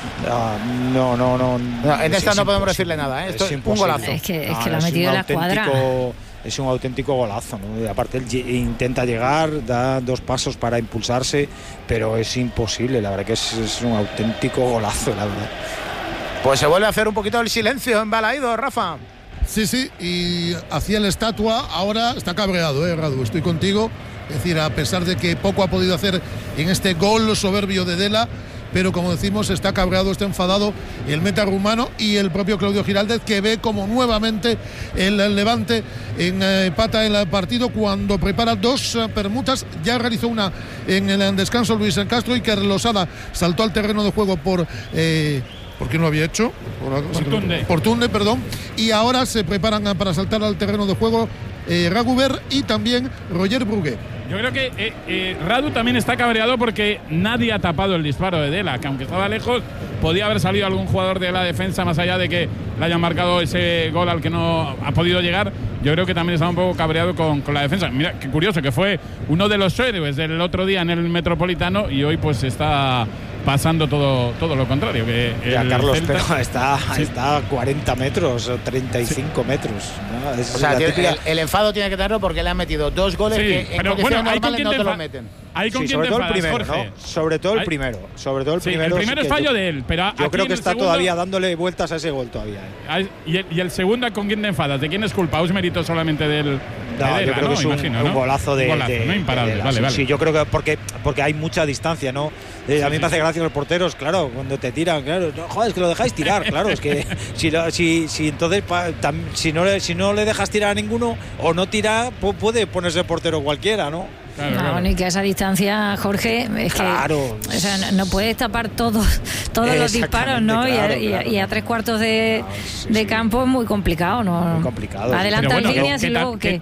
uh, no, no, no, no. En esta no podemos decirle nada, ¿eh? Esto es, es un golazo. Es que, es no, que lo ha metido en la escuadra. Es un auténtico golazo, ¿no? Y aparte él intenta llegar, da dos pasos para impulsarse, pero es imposible, la verdad que es, es un auténtico golazo, la verdad. Pues se vuelve a hacer un poquito el silencio en Balaídos, Rafa. Sí, sí, y hacía la estatua, ahora está cabreado, eh, Radu, estoy contigo. Es decir, a pesar de que poco ha podido hacer en este gol soberbio de Dela, pero como decimos, está cabreado, está enfadado el meta rumano y el propio Claudio Giraldez, que ve como nuevamente el, el Levante empata en el partido cuando prepara dos uh, permutas. Ya realizó una en el descanso Luis Castro y que Losada saltó al terreno de juego por... Eh, ¿Por qué no lo había hecho? Por, por, Tunde. por Tunde, perdón. Y ahora se preparan para saltar al terreno de juego eh, Raguber y también Roger Brugué. Yo creo que eh, eh, Radu también está cabreado porque nadie ha tapado el disparo de Dela, que aunque estaba lejos, podía haber salido algún jugador de la defensa, más allá de que le hayan marcado ese gol al que no ha podido llegar. Yo creo que también está un poco cabreado con, con la defensa. Mira, qué curioso, que fue uno de los héroes del otro día en el Metropolitano y hoy pues está pasando todo, todo lo contrario. Que ya, Carlos, Celta, pero está, sí. está a cuarenta metros o treinta y cinco sí. metros. ¿No? Es o sea, tiene, el, el enfado tiene que tenerlo porque le han metido dos goles sí, que en pero, condiciones bueno, normales no te lo meten. Ahí con sí, quién sobre te todo enfadas, el primero, Jorge. ¿no? Sobre todo el primero. Sobre todo el sí, primero. El primero sí es fallo yo, de él, pero yo creo que está segundo, todavía dándole vueltas a ese gol todavía. ¿eh? ¿Y, el, ¿Y el segundo con quién te enfadas? ¿De quién es culpa? ¿O es mérito solamente del.? No, de Dela, yo creo ¿no? que es un, Imagino, un ¿no? golazo de. Un golazo, de, no imparable. De Dela, vale, sí, vale. Sí, yo creo que porque, porque hay mucha distancia, ¿no? Eh, sí, a mí sí. me hace gracia los porteros, claro, cuando te tiran, claro. No, joder, es que lo dejáis tirar, claro. Es que si, si, si entonces pa, tam, si, no le, si no le dejas tirar a ninguno o no tira, puede ponerse portero cualquiera, ¿no? Claro, no, claro. Ni que a esa distancia, Jorge, es claro. que o sea, no, no puedes tapar todos todos los disparos, ¿no? Claro, y, a, claro. y a tres cuartos de, no, sí, de sí. campo es muy complicado, ¿no? Muy complicado. Adelantas bueno, líneas que, y luego que, que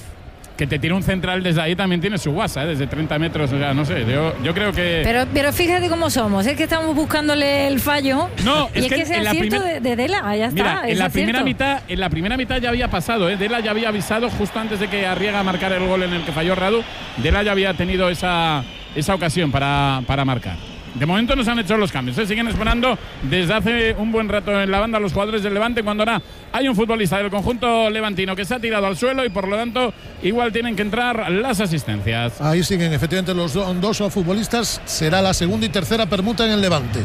que te tire un central desde ahí también tiene su guasa, ¿eh? Desde treinta metros, o sea, no sé, yo, yo creo que... Pero pero fíjate cómo somos, es que estamos buscándole el fallo. No, y es, es que, que ese en acierto primer... de, de Dela, ya Mira, está. en la, acierto. primera mitad, en la primera mitad ya había pasado, ¿eh? Dela ya había avisado justo antes de que Arriaga marcara el gol en el que falló Radu. Dela ya había tenido esa, esa ocasión para, para marcar. De momento no se han hecho los cambios, se siguen esperando desde hace un buen rato en la banda los jugadores del Levante, cuando ahora hay un futbolista del conjunto levantino que se ha tirado al suelo y por lo tanto igual tienen que entrar las asistencias. Ahí siguen efectivamente los dos futbolistas, será la segunda y tercera permuta en el Levante,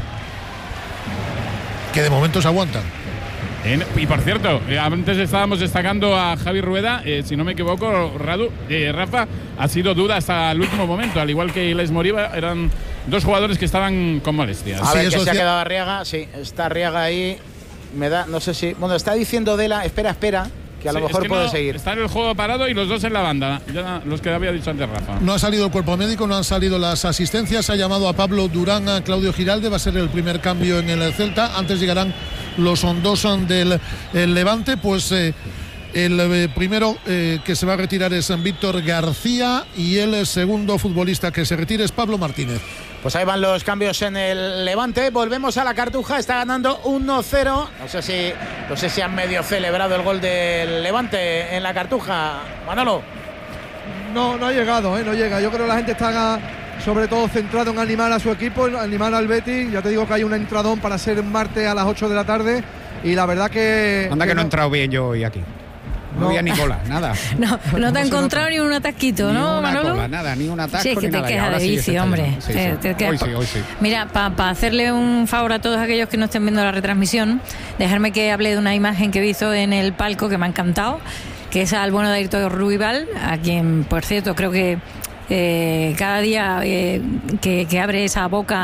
que de momento se aguantan. En, y por cierto, eh, antes estábamos destacando a Javi Rueda, eh, si no me equivoco, Radu, eh, Rafa, ha sido duda hasta el último momento, al igual que Iles Moriba, eran dos jugadores que estaban con molestias. A sí, ver, eso que se decía... ha quedado Arriaga, sí, está Arriaga ahí, me da, no sé si, bueno, está diciendo Dela, espera, espera, que a sí, lo mejor es que puede no, seguir. Está en el juego parado y los dos en la banda, ya los que había dicho antes Rafa. No ha salido el cuerpo médico, no han salido las asistencias, ha llamado a Pablo Durán, a Claudio Giralde, va a ser el primer cambio en el Celta, antes llegarán los dos del el Levante, pues eh, El eh, primero eh, que se va a retirar es Víctor García y el segundo futbolista que se retire es Pablo Martínez. Pues ahí van los cambios en el Levante. Volvemos a la Cartuja, está ganando uno cero. No sé si, no sé si han medio celebrado el gol del Levante en la Cartuja. Manolo. No, no ha llegado, ¿eh? no llega. Yo creo que la gente está sobre todo centrado en animar a su equipo, en animar al Betis. Ya te digo que hay un entradón para ser un martes a las ocho de la tarde y la verdad que... Anda que, que no he no... entrado bien yo hoy aquí. No, no había ni cola, nada. No, no te ha encontrado ni un atasquito, ¿no, ni una Manolo? Cola, nada, ni un atasco, sí, es que ni te nada. quejas de bici, hombre. Sí, te, sí. Te quejas... Hoy sí, hoy sí. Mira, para pa hacerle un favor a todos aquellos que no estén viendo la retransmisión, dejarme que hable de una imagen que he visto en el palco que me ha encantado, que es al bueno de Ayrton Ruibal, a quien, por cierto, creo que eh, cada día eh, que, que abre esa boca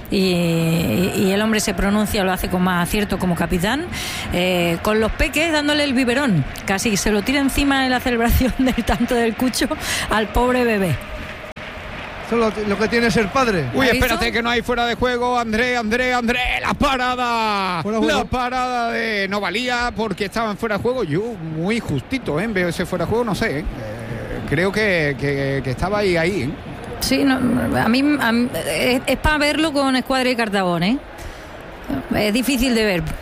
y, y el hombre se pronuncia, lo hace con más acierto como capitán, eh, con los peques dándole el biberón, casi se lo tira encima en la celebración del tanto del Cucho al pobre bebé. Eso es lo, lo que tiene ser padre. Uy, espérate que no hay fuera de juego. André, André, André, la parada. La parada de no valía porque estaban fuera de juego. Yo muy justito, ¿eh? Veo ese fuera de juego, no sé. ¿eh? Creo que, que, que estaba ahí, ahí. ¿eh? Sí, no, a mí, a mí es, es para verlo con Escuadra y Cartabón, ¿eh? Es difícil de ver.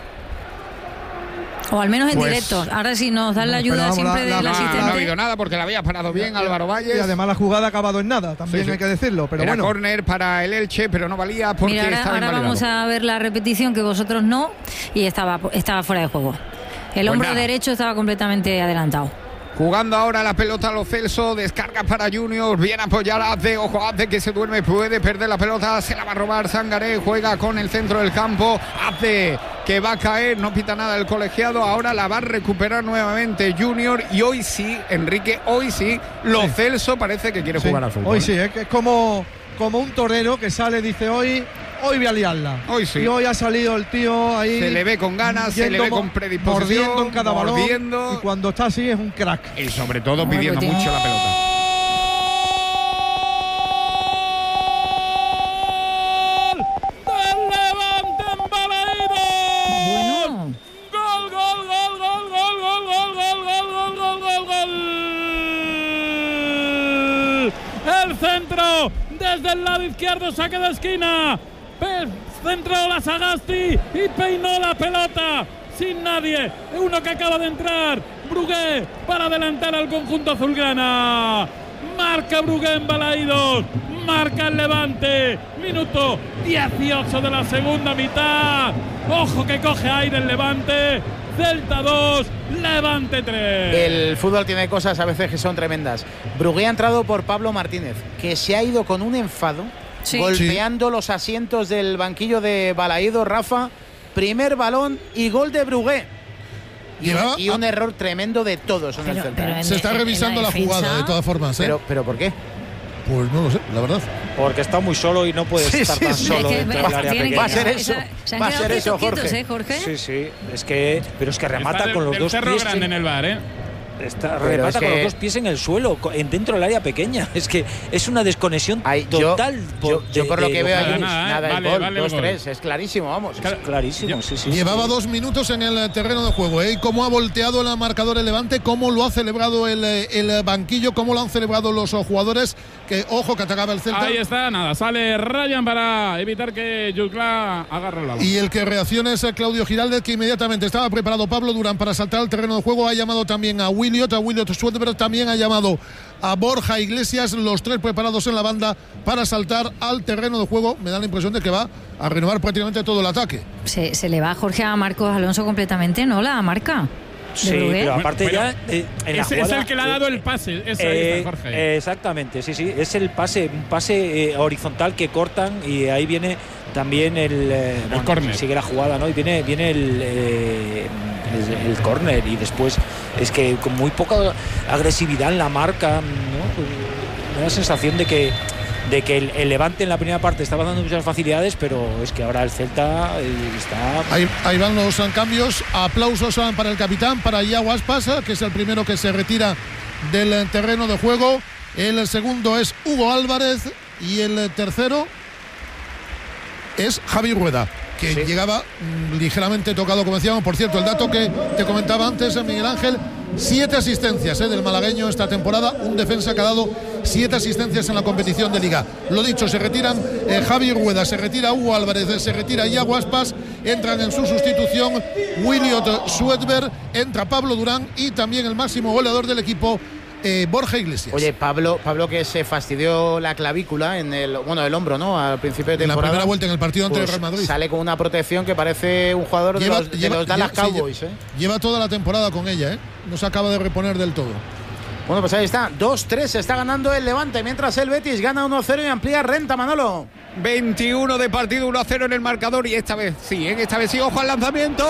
O al menos en pues, directo. Ahora sí nos dan la ayuda vamos, siempre la, la, del la, asistente. No ha habido nada porque la había parado bien Álvaro Valles. Y además la jugada ha acabado en nada, también sí, sí. hay que decirlo. Pero Era bueno. córner para el Elche, pero no valía porque Mira, ahora, estaba ahora vamos a ver la repetición que vosotros no y estaba, estaba fuera de juego. El hombro pues derecho estaba completamente adelantado. Jugando ahora la pelota a Lo Celso, descarga para Junior, bien apoyada Azde, ojo Azde que se duerme, puede perder la pelota, se la va a robar Sangaré, juega con el centro del campo, Azde que va a caer, no pita nada el colegiado, ahora la va a recuperar nuevamente Junior y hoy sí, Enrique, hoy sí, Lo sí. Celso parece que quiere sí. jugar al fútbol. Hoy sí, es que es como, como un torero que sale, dice hoy... Hoy voy a liarla. Hoy sí. Y hoy ha salido el tío ahí. Se le ve con ganas, se le ve con predisposición. Mordiendo en cada balón. Mordiendo. Y cuando está así es un crack. Y sobre todo pidiendo mucho tiene... la pelota. ¡Del Levante en Balaídos! Bueno. ¡Gol, gol, gol, gol, gol, gol, gol, gol, gol, gol, gol, gol! El centro. Desde el lado izquierdo, saque de esquina. Centró la Sagasti y peinó la pelota. Sin nadie. Uno que acaba de entrar. Brugué para adelantar al conjunto azulgrana. Marca Brugué en Balaídos. Marca el Levante. Minuto dieciocho de la segunda mitad. Ojo que coge aire el Levante. Celta dos, Levante tres. El fútbol tiene cosas a veces que son tremendas. Brugué ha entrado por Pablo Martínez, que se ha ido con un enfado, sí. golpeando sí. los asientos del banquillo de Balaídos. Rafa, primer balón y gol de Brugué. Y, un, y un error tremendo de todos en pero, el Celta. En, se está revisando la, la jugada de todas formas. ¿eh? Pero, ¿Pero por qué? Pues no lo sé, la verdad. Porque está muy solo y no puede sí, estar sí, tan sí, solo es que dentro del área pequeña. Va a ser eso, va a ser eso, Jorge. ¿eh, Jorge? Sí, sí, es que, pero es que remata del, con los del dos cerro pies. Grande en el bar, ¿eh? Está, remata con los dos pies en el suelo, en, dentro del área pequeña. Es que es una desconexión Ay, total. Yo, por, yo, yo por de, lo que veo de, ahí, nada, nada, ¿eh? el vale, gol, vale dos el tres, es clarísimo, vamos. Es clarísimo, sí, sí. Llevaba sí. dos minutos en el terreno de juego, ¿eh? Cómo ha volteado el marcador el Levante, cómo lo ha celebrado el, el banquillo, cómo lo han celebrado los jugadores. Que ojo que atacaba el Celta. Ahí está, nada, sale Ryan para evitar que Jutgla agarre la bola. Y el que reacciona es Claudio Giraldez, que inmediatamente estaba preparado Pablo Durán para saltar al terreno de juego. Ha llamado también a Williot, a Williot Swedenberg, también ha llamado a Borja Iglesias, los tres preparados en la banda para saltar al terreno de juego. Me da la impresión de que va a renovar prácticamente todo el ataque. Se, se le va a Jorge a Marcos Alonso completamente, ¿no? La marca. Sí, pero aparte bueno, ya eh, en la es, jugada, es el que le ha dado el pase, esa eh, es Jorge. Eh, exactamente, sí, sí, es el pase, un pase eh, horizontal que cortan y ahí viene también el, eh, el bueno, córner. Sigue la jugada, ¿no? Y viene, viene el, eh, el, el córner y después es que con muy poca agresividad en la marca, ¿no? Pues, me da la sensación de que de que el, el Levante en la primera parte estaba dando muchas facilidades, pero es que ahora el Celta está... Ahí, ahí van los cambios, aplausos para el capitán, para Iago Aspas, que es el primero que se retira del terreno de juego, el segundo es Hugo Álvarez y el tercero es Javi Rueda, que sí. llegaba mmm, ligeramente tocado, como decíamos. Por cierto, el dato que te comentaba antes, Miguel Ángel, Siete asistencias eh, del malagueño esta temporada, un defensa que ha dado siete asistencias en la competición de Liga. Lo dicho, se retiran eh, Javi Rueda, se retira Hugo Álvarez, se retira Iago Aspas, entran en su sustitución Williot Suedberg, entra Pablo Durán y también el máximo goleador del equipo, Eh, Borja Iglesias. Oye, Pablo, Pablo que se fastidió la clavícula en el, bueno, el hombro, ¿no? Al principio de temporada. En la primera vuelta en el partido ante pues el Real Madrid. Sale con una protección que parece un jugador lleva, de los, lleva, de los Dallas lleva, Cowboys, sí, ¿eh? Lleva toda la temporada con ella, ¿eh? No se acaba de reponer del todo. Bueno, pues ahí está, dos tres, está ganando el Levante, mientras el Betis gana uno cero y amplía renta, Manolo. veintiuno de partido, uno a cero en el marcador y esta vez sí, ¿eh? esta vez sí, ojo al lanzamiento,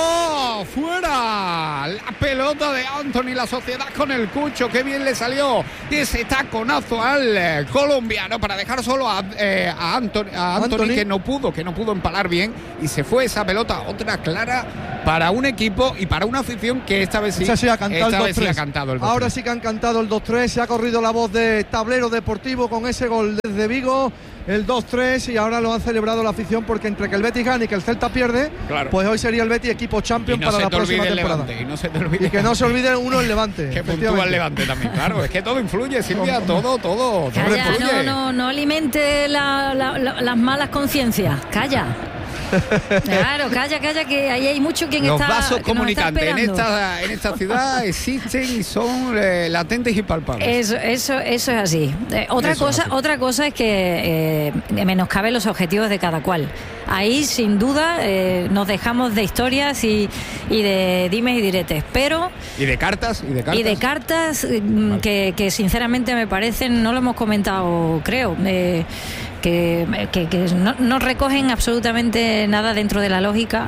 fuera, la pelota de Anthony, la sociedad con el Cucho, qué bien le salió ese taconazo al eh, colombiano para dejar solo a, eh, a, Anthony, a Anthony, Anthony que no pudo, que no pudo empalar bien y se fue esa pelota, otra clara para un equipo y para una afición que esta vez sí, sí ha cantado esta el vez sí ha cantado el dos tres. Ahora sí que han cantado el dos tres, se ha corrido la voz de Tablero Deportivo con ese gol desde Vigo, el dos tres, y ahora lo han celebrado la afición porque entre que el Betis gana y que el Celta pierde, claro, pues hoy sería el Betis equipo champion no para la próxima temporada. Levante, y, no se te olvide y que no se olvide uno el Levante. Que puntúa el Levante también, claro, es que todo influye, Silvia, todo, todo. Calla, todo influye. no, no, no alimente la, la, la, las malas conciencias, calla. Claro, calla, calla, que ahí hay mucho quien Los está. Los vasos comunicantes en esta, en esta ciudad existen y son eh, latentes y palpables. Eso, eso, eso es así. Eh, otra eso cosa, es así. otra cosa es que eh, menoscaben los objetivos de cada cual. Ahí, sin duda, eh, nos dejamos de historias y, y de dimes y diretes, pero y de cartas y de cartas y de cartas vale. que, que sinceramente me parecen, no lo hemos comentado, creo. Eh, que, que, que no, no recogen absolutamente nada dentro de la lógica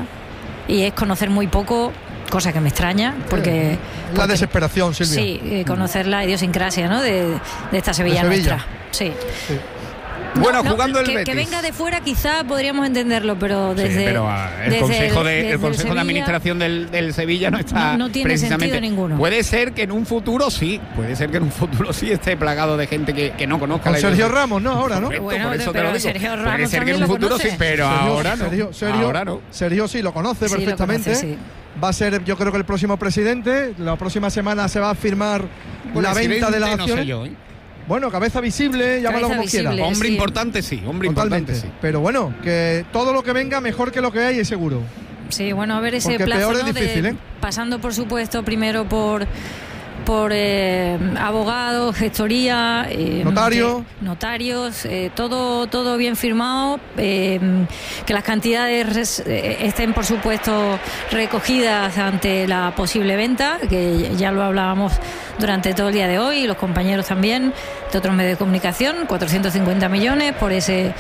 y es conocer muy poco, cosa que me extraña porque, la porque desesperación, Silvia. Sí, eh, conocer la idiosincrasia, ¿no? de, de esta Sevilla, de Sevilla. nuestra. Sí. sí. Bueno, no, jugando no, el que, Betis. que venga de fuera quizá podríamos entenderlo, pero desde, sí, pero, uh, el desde consejo de el, el consejo Sevilla, de administración del, del Sevilla no está no, no tiene precisamente sentido ninguno. Puede ser que en un futuro sí, puede ser que en un futuro sí esté plagado de gente que, que no conozca. Con la Sergio Ramos, no, ahora no. Correcto, bueno, por eso pero te lo digo. Sergio Ramos puede ser que en un futuro conoce. sí, pero Sergio, ahora no. Sergio, Sergio, ahora no. Sergio sí lo conoce sí, perfectamente. Lo conoce, sí. Va a ser, yo creo que el próximo presidente. La próxima semana se va a firmar bueno, la venta de las no acciones. Sé yo, ¿eh? Bueno, cabeza visible, llámalo como visible, quiera. Hombre sí. importante sí, hombre Totalmente. importante sí. Pero bueno, que todo lo que venga mejor que lo que hay es seguro. Sí, bueno, a ver ese Porque plazo, peor es ¿no? difícil, de, ¿eh? pasando por supuesto primero por por eh, abogados, gestoría, eh, notario, que, notarios, eh, todo todo bien firmado, eh, que las cantidades res, eh, estén por supuesto recogidas ante la posible venta, que ya lo hablábamos durante todo el día de hoy y los compañeros también de otros medios de comunicación, cuatrocientos cincuenta millones por ese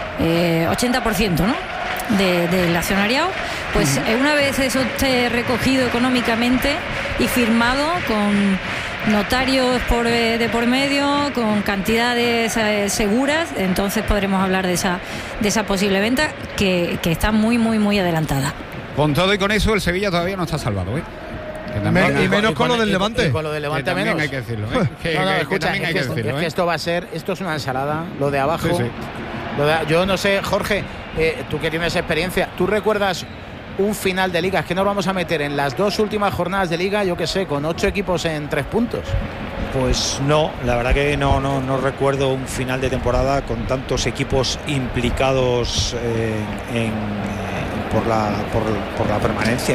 eh, ochenta por ciento, ¿no? De, del accionariado, pues uh-huh. una vez eso esté recogido económicamente y firmado con notarios por, de por medio, con cantidades eh, seguras, entonces podremos hablar de esa de esa posible venta que, que está muy muy muy adelantada. Con todo y con eso el Sevilla todavía no está salvado, ¿eh? Me, y menos con, con lo del Levante. Y con lo del Levante que menos. Hay que decirlo, ¿eh? que, no, no, que, escucha, que hay es, que que, decirlo, es ¿eh? que esto va a ser, esto es una ensalada, lo de abajo. Sí, sí. Lo de, yo no sé, Jorge, eh, tú que tienes experiencia, ¿tú recuerdas un final de liga? Es que nos vamos a meter en las dos últimas jornadas de liga, yo qué sé, con ocho equipos en tres puntos. Pues no, la verdad que no, no, no recuerdo un final de temporada con tantos equipos implicados eh, en, por, la, por, por la permanencia,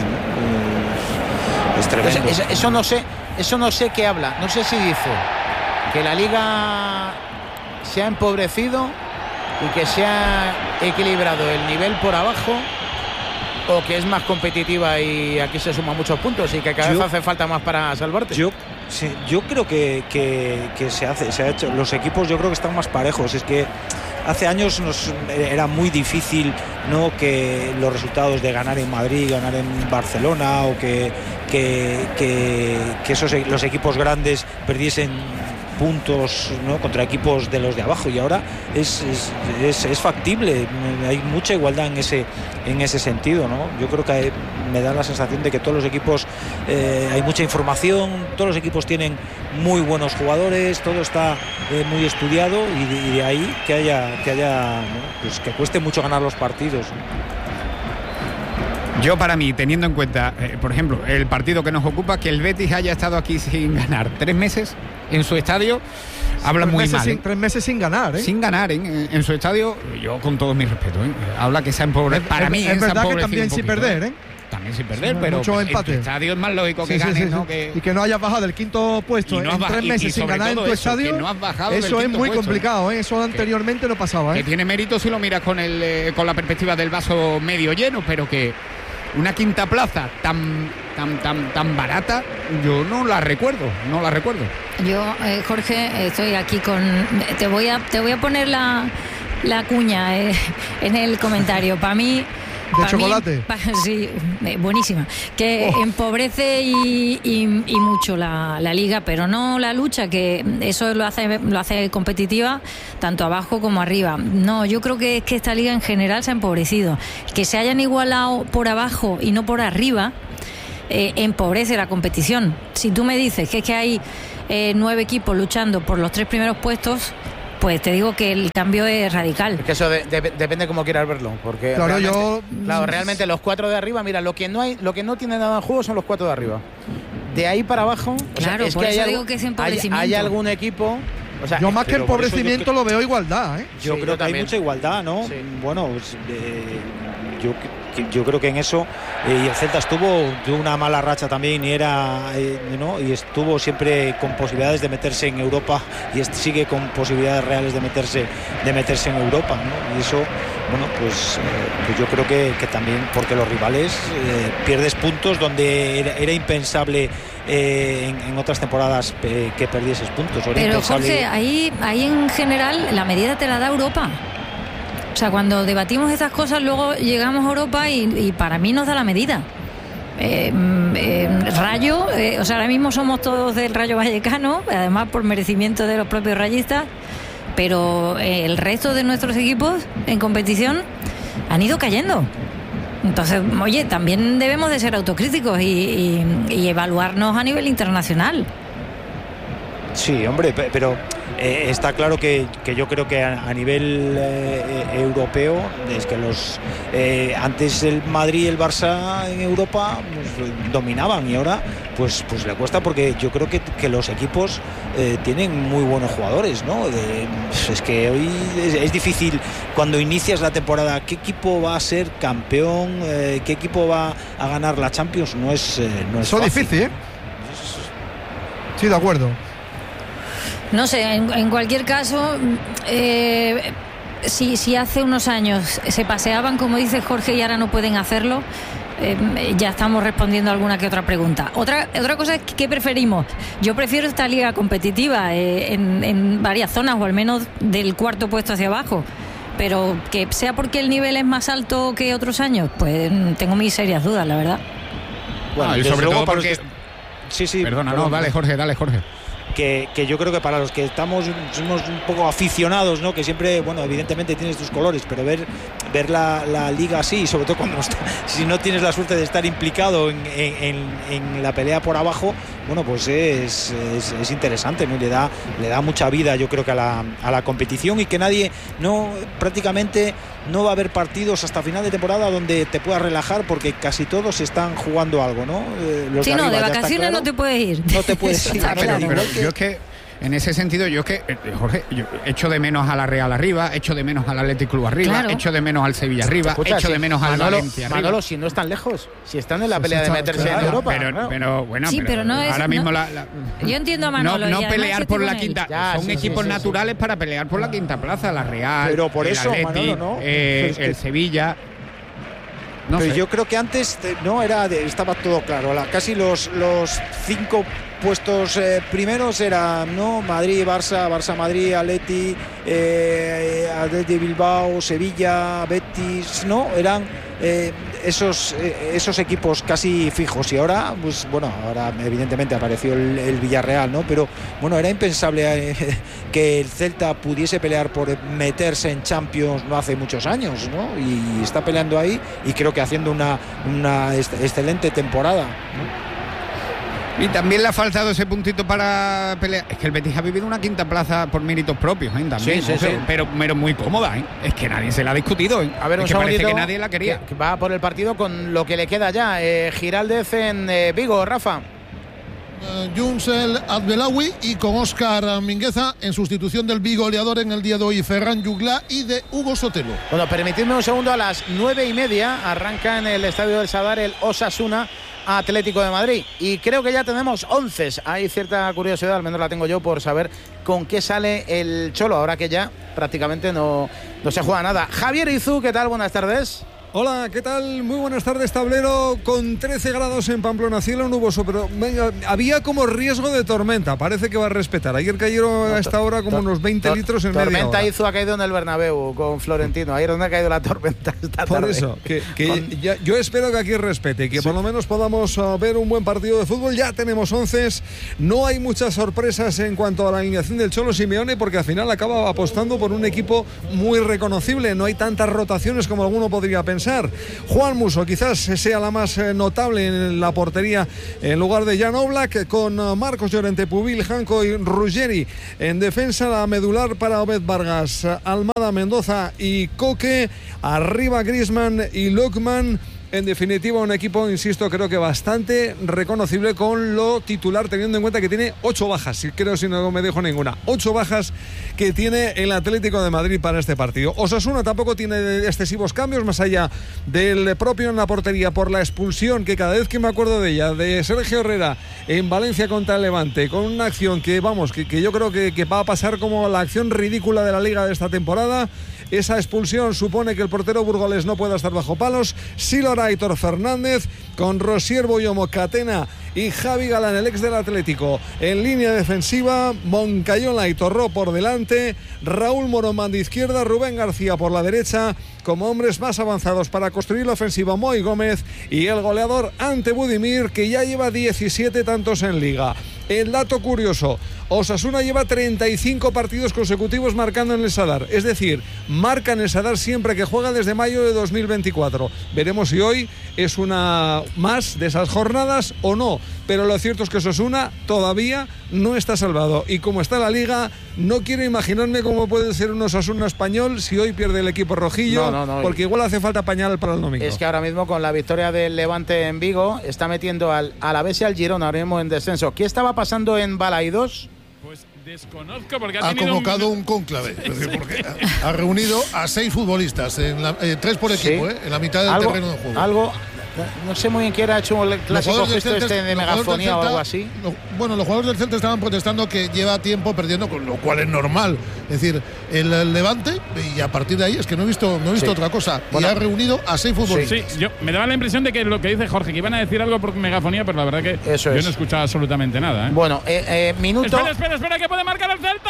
¿no? Es tremendo. Eso, eso, eso no sé, eso no sé qué habla. No sé si dice que la liga se ha empobrecido y que se ha equilibrado el nivel por abajo, o que es más competitiva y aquí se suman muchos puntos y que cada yo, vez hace falta más para salvarte. Yo, sí, yo creo que, que, que se hace, se ha hecho. Los equipos yo creo que están más parejos. Es que hace años nos era muy difícil, ¿no?, que los resultados de ganar en Madrid, ganar en Barcelona, o que, que, que, que esos los equipos grandes perdiesen puntos, ¿no?, contra equipos de los de abajo, y ahora es, es, es, es factible, hay mucha igualdad en ese en ese sentido, ¿no? Yo creo que hay, me da la sensación de que todos los equipos eh, hay mucha información, todos los equipos tienen muy buenos jugadores, todo está eh, muy estudiado, y de, y de ahí que haya que haya ¿no?, pues que cueste mucho ganar los partidos. Yo para mí, teniendo en cuenta, eh, por ejemplo, el partido que nos ocupa, que el Betis haya estado aquí sin ganar tres meses en su estadio, habla muy mal. Sin, ¿eh? Tres meses sin ganar, ¿eh? Sin ganar ¿eh? en su estadio, yo con todo mi respeto, ¿eh? Habla que se ha empobrecido. Para es, mí es verdad que también un poquito, sin perder, ¿eh? También sin perder, sí, pero mucho en empate. tu estadio es más lógico que sí, ganes, sí, sí, ¿no? Sí. Que... Y que no hayas bajado del quinto puesto no en baj... tres meses y, y sin ganar en tu eso, estadio. No has bajado eso del es muy puesto, complicado, ¿eh? Eso anteriormente no pasaba, ¿eh? Que tiene mérito si lo miras con, el, eh, con la perspectiva del vaso medio lleno, pero que una quinta plaza tan tan tan tan barata, yo no la recuerdo, no la recuerdo. Yo, eh, Jorge, estoy aquí con... Te voy a, te voy a poner la, la cuña eh, en el comentario. Para mí... ¿De chocolate? Mí, pa, sí, eh, buenísima. Que oh. empobrece y, y, y mucho la, la liga, pero no la lucha, que eso lo hace, lo hace competitiva tanto abajo como arriba. No, yo creo que es que esta liga en general se ha empobrecido. Que se hayan igualado por abajo y no por arriba, eh, empobrece la competición. Si tú me dices que es que hay eh, nueve equipos luchando por los tres primeros puestos, pues te digo que el cambio es radical. Es que eso de, de, depende cómo quieras verlo, porque claro, realmente, yo... claro, realmente los cuatro de arriba, mira, lo que no hay, lo que no tiene nada en juego son los cuatro de arriba. De ahí para abajo, claro, o sea, es por que eso hay, digo que es hay, empobrecimiento. hay algún equipo. O sea, yo más que empobrecimiento creo, lo veo igualdad, ¿eh? Yo sí, creo yo que también. hay mucha igualdad, ¿no? Sí. Bueno, pues, eh, yo yo creo que en eso eh, y el Celta estuvo tuvo una mala racha también y era eh, ¿no? Y estuvo siempre con posibilidades de meterse en Europa y sigue con posibilidades reales de meterse de meterse en Europa, ¿no? Y eso, bueno, pues, eh, pues yo creo que, que también porque los rivales eh, pierdes puntos donde era, era impensable eh, en, en otras temporadas eh, que perdieses puntos. Era Pero impensable... Jorge, ahí, ahí en general la medida te la da Europa. O sea, cuando debatimos estas cosas, luego llegamos a Europa y, y para mí nos da la medida. Eh, eh, Rayo, eh, o sea, ahora mismo somos todos del Rayo Vallecano, además por merecimiento de los propios rayistas, pero eh, el resto de nuestros equipos en competición han ido cayendo. Entonces, oye, también debemos de ser autocríticos y, y, y evaluarnos a nivel internacional. Sí, hombre, pero eh, está claro que, que yo creo que a, a nivel eh, europeo es que los eh, antes el Madrid y el Barça en Europa pues, dominaban y ahora pues pues le cuesta porque yo creo que, que los equipos eh, tienen muy buenos jugadores, ¿no? De, es que hoy es, es difícil cuando inicias la temporada qué equipo va a ser campeón, eh, qué equipo va a ganar la Champions, no es eh, no es Eso es difícil, ¿eh? Sí, de acuerdo. No sé, en, en cualquier caso, eh, si, si hace unos años se paseaban, como dice Jorge, y ahora no pueden hacerlo, eh, ya estamos respondiendo a alguna que otra pregunta. Otra, otra cosa es, ¿qué preferimos? Yo prefiero esta liga competitiva eh, en, en varias zonas, o al menos del cuarto puesto hacia abajo. Pero que sea porque el nivel es más alto que otros años, pues tengo mis serias dudas, la verdad. Bueno, ah, y sobre todo porque... Que... Sí, sí. Perdona, perdón, no, dale Jorge, dale Jorge. Que, que yo creo que para los que estamos somos un poco aficionados, ¿no? Que siempre, bueno, evidentemente tienes tus colores, pero ver ver la, la liga así, sobre todo cuando no está, si no tienes la suerte de estar implicado en, en, en la pelea por abajo, bueno, pues es, es, es interesante, ¿no? Le da, le da mucha vida, yo creo que a la, a la competición, y que nadie, no, prácticamente no va a haber partidos hasta final de temporada donde te puedas relajar, porque casi todos están jugando algo, ¿no? Eh, los sí, de no, arriba, de vacaciones claro, no te puedes ir. No te puedes ir. Está pero, claro. pero yo es que en ese sentido, yo es que, eh, Jorge, yo echo de menos a la Real arriba, echo de menos al Athletic Club arriba, Claro. echo de menos al Sevilla arriba, Escucha, echo si de menos al Manolo, Valencia arriba. Manolo, si no están lejos, si están en la pelea Sí, de está, meterse claro. en Europa. Pero, claro. pero bueno, Sí, pero no es- ahora mismo no- la, la- Yo entiendo a no, Manolo. y no además pelear estoy por con la él. quinta, Ya, son sí, equipos sí, sí, naturales para pelear por la quinta plaza, la Real, Pero por el eso, Atleti, Manolo, ¿no? eh, Es que- el Sevilla. No pero sé. yo creo que antes eh, no era de- estaba todo claro. La- casi los los cinco puestos eh, primeros eran, no, Madrid, Barça, Barça, Madrid, Atleti, eh, Atleti Bilbao, Sevilla, Betis, no, eran eh, esos eh, esos equipos casi fijos. Y ahora, pues bueno, ahora evidentemente apareció el, el Villarreal, ¿no? Pero bueno, era impensable eh, que el Celta pudiese pelear por meterse en Champions no hace muchos años, ¿no? Y está peleando ahí y creo que haciendo una, una est- excelente temporada, ¿no? Y también le ha faltado ese puntito para pelear. Es que el Betis ha vivido una quinta plaza por méritos propios, ¿eh? También, sí, sí, ¿no? sí. Pero, pero muy cómoda, ¿eh? Es que nadie se la ha discutido, ¿eh? A ver, un es que parece segundito, que nadie la quería. Que, que va por el partido con lo que le queda ya. Eh, Giraldez en eh, Vigo, Rafa. Uh, Junsel Adbelawi y con Óscar Mingueza en sustitución del bigoleador en el día de hoy, Ferran Jugla, y de Hugo Sotelo. Bueno, permitidme un segundo, a las nueve y media arranca en el Estadio del Sadar el Osasuna Atlético de Madrid. Y creo que ya tenemos once. Hay cierta curiosidad, al menos la tengo yo, por saber con qué sale el Cholo, ahora que ya prácticamente no, no se juega nada. Javier Izú, ¿qué tal? Buenas tardes. Hola, ¿qué tal? Muy buenas tardes, tablero. Con trece grados en Pamplona, cielo nuboso, pero venga, había como riesgo de tormenta. Parece que va a respetar. Ayer cayeron a esta hora como unos veinte litros en media hora. Tormenta hizo ha caído en el Bernabéu con Florentino. Ahí es donde ha caído la tormenta esta Por tarde. eso, que, que con... ya, yo espero que aquí respete, que sí, por lo menos podamos uh, ver un buen partido de fútbol. Ya tenemos once. No hay muchas sorpresas en cuanto a la alineación del Cholo Simeone, porque al final acaba apostando por un equipo muy reconocible. No hay tantas rotaciones como alguno podría pensar. Juan Musso quizás sea la más notable en la portería en lugar de Jan Oblak, con Marcos Llorente, Pubil, Janko y Ruggeri en defensa. La medular para Obed Vargas, Almada, Mendoza y Coque. Arriba Griezmann y Lookman. En definitiva, un equipo, insisto, creo que bastante reconocible con lo titular, teniendo en cuenta que tiene ocho bajas, creo, si no me dejo ninguna, ocho bajas que tiene el Atlético de Madrid para este partido. Osasuna tampoco tiene excesivos cambios, más allá del propio en la portería por la expulsión, que cada vez que me acuerdo de ella, de Sergio Herrera en Valencia contra el Levante, con una acción que, vamos, que, que yo creo que, que va a pasar como la acción ridícula de la Liga de esta temporada. Esa expulsión supone que el portero burgolés no pueda estar bajo palos. Silora Aitor Fernández, con Rosier Boyomo, Catena y Javi Galán, el ex del Atlético, en línea defensiva. Moncayola y Torró por delante, Raúl Moromán de izquierda, Rubén García por la derecha, como hombres más avanzados para construir la ofensiva, Moy Gómez y el goleador Ante Budimir, que ya lleva diecisiete tantos en Liga. El dato curioso, Osasuna lleva treinta y cinco partidos consecutivos marcando en el Sadar, es decir, marca en el Sadar siempre que juega desde mayo de dos mil veinticuatro. Veremos si hoy es una más de esas jornadas o no, pero lo cierto es que Osasuna todavía no está salvado, y como está la Liga, no quiero imaginarme cómo puede ser un Osasuna español si hoy pierde el equipo rojillo, no, no, no, porque igual hace falta pañal para el domingo. Es que ahora mismo, con la victoria del Levante en Vigo, está metiendo al Alavés y al Girona ahora mismo en descenso. ¿Qué estaba pasando en Balaidos? Pues desconozco, porque ha, ha convocado un, un cónclave, es decir, porque ha, ha reunido a seis futbolistas, en la, eh, tres por equipo, sí, eh, en la mitad del algo, terreno de juego. Algo, no sé muy bien quién ha hecho el clásico gesto Celta, este de megafonía Celta, o algo así. Lo, bueno, los jugadores del Celta estaban protestando que lleva tiempo perdiendo, con lo cual es normal. Es decir, el, el Levante, y a partir de ahí es que no he visto, no he visto sí. otra cosa. Bueno, y ha reunido a seis futbolistas. Sí, yo me daba la impresión de que lo que dice Jorge, que iban a decir algo por megafonía, pero la verdad que Eso yo es. no he escuchado absolutamente nada. ¿eh? Bueno, eh, eh, minuto. Espera, espera, espera, que puede marcar el Celta.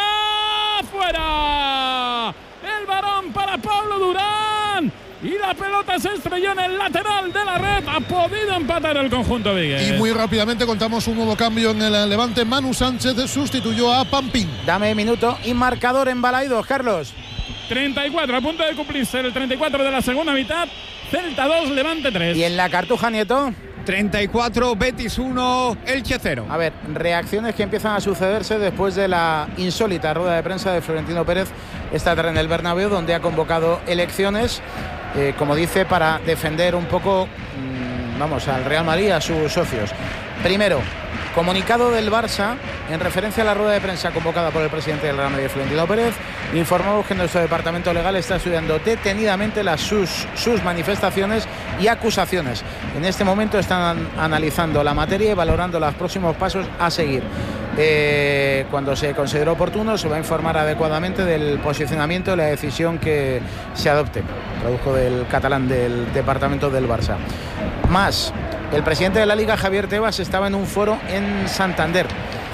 ¡Fuera! El varón para Pablo Durán. Y la pelota se estrelló en el lateral de la red. Ha podido empatar el conjunto Vigues. Y muy rápidamente contamos un nuevo cambio en el Levante. Manu Sánchez sustituyó a Pampín. Dame minuto y marcador en Balaidos, Carlos. treinta y cuatro, a punto de cumplirse el treinta y cuatro de la segunda mitad. Celta dos, Levante tres. ¿Y en la Cartuja, Nieto? treinta y cuatro, Betis uno, Elche cero. A ver, reacciones que empiezan a sucederse después de la insólita rueda de prensa de Florentino Pérez esta tarde en el Bernabéu, donde ha convocado elecciones, eh, como dice, para defender un poco, mmm, vamos, al Real Madrid, a sus socios. Primero, comunicado del Barça en referencia a la rueda de prensa convocada por el presidente del Real Madrid, Florentino Pérez. Informamos que nuestro departamento legal está estudiando detenidamente las sus, sus manifestaciones y acusaciones. En este momento están analizando la materia y valorando los próximos pasos a seguir. Eh, cuando se considere oportuno, se va a informar adecuadamente del posicionamiento y la decisión que se adopte. Traduzco del catalán del departamento del Barça. Más, el presidente de la Liga, Javier Tebas, estaba en un foro en Santander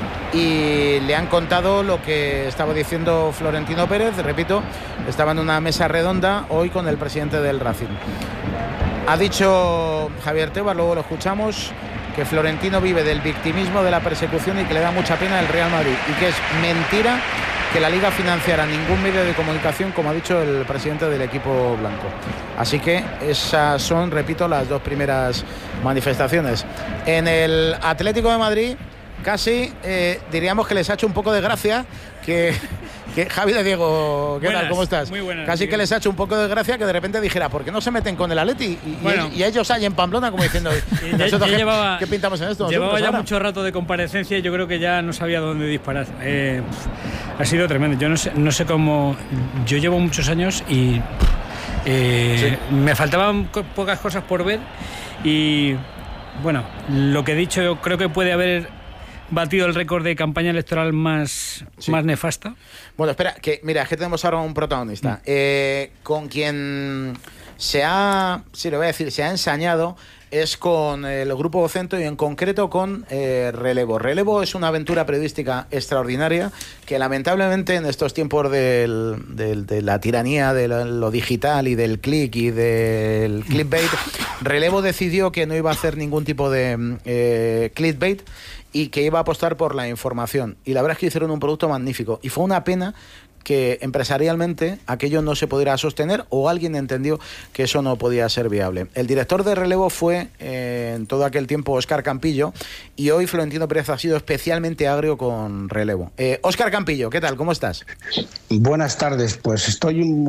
y le han contado lo que estaba diciendo Florentino Pérez. Repito, estaba en una mesa redonda hoy con el presidente del Racing. Ha dicho Javier Tebas, luego lo escuchamos, que Florentino vive del victimismo, de la persecución y que le da mucha pena el Real Madrid, y que es mentira que la Liga financiara ningún medio de comunicación, como ha dicho el presidente del equipo blanco. Así que esas son, repito, las dos primeras manifestaciones. En el Atlético de Madrid, casi eh, diríamos que les ha hecho un poco de gracia que... Que, Javi de Diego, ¿qué buenas, tal? ¿Cómo estás? Muy buenas. Casi que les ha hecho un poco de gracia que de repente dijera, ¿por qué no se meten con el Atleti? Y, bueno, y, y ellos ahí en Pamplona como diciendo, ¿nosotros qué, llevaba, ¿qué pintamos en esto? Llevaba ya ahora? mucho rato de comparecencia y yo creo que ya no sabía dónde disparar. Eh, ha sido tremendo. Yo no sé, no sé cómo... Yo llevo muchos años y eh, sí. me faltaban pocas cosas por ver y, bueno, lo que he dicho, yo creo que puede haber batido el récord de campaña electoral más, sí. más nefasta. Bueno, espera, que mira, es que tenemos ahora un protagonista mm. eh, con quien se ha, sí, lo voy a decir, se ha ensañado es con el Grupo Vocento y en concreto con eh, Relevo. Relevo es una aventura periodística extraordinaria que lamentablemente en estos tiempos del, del, de la tiranía de lo digital y del click y del clickbait, Relevo decidió que no iba a hacer ningún tipo de eh, clickbait y que iba a apostar por la información. Y la verdad es que hicieron un producto magnífico. Y fue una pena que empresarialmente aquello no se pudiera sostener o alguien entendió que eso no podía ser viable. El director de Relevo fue eh, en todo aquel tiempo Óscar Campillo y hoy Florentino Pérez ha sido especialmente agrio con Relevo. Eh, Óscar Campillo, ¿qué tal? ¿Cómo estás? Buenas tardes, pues estoy un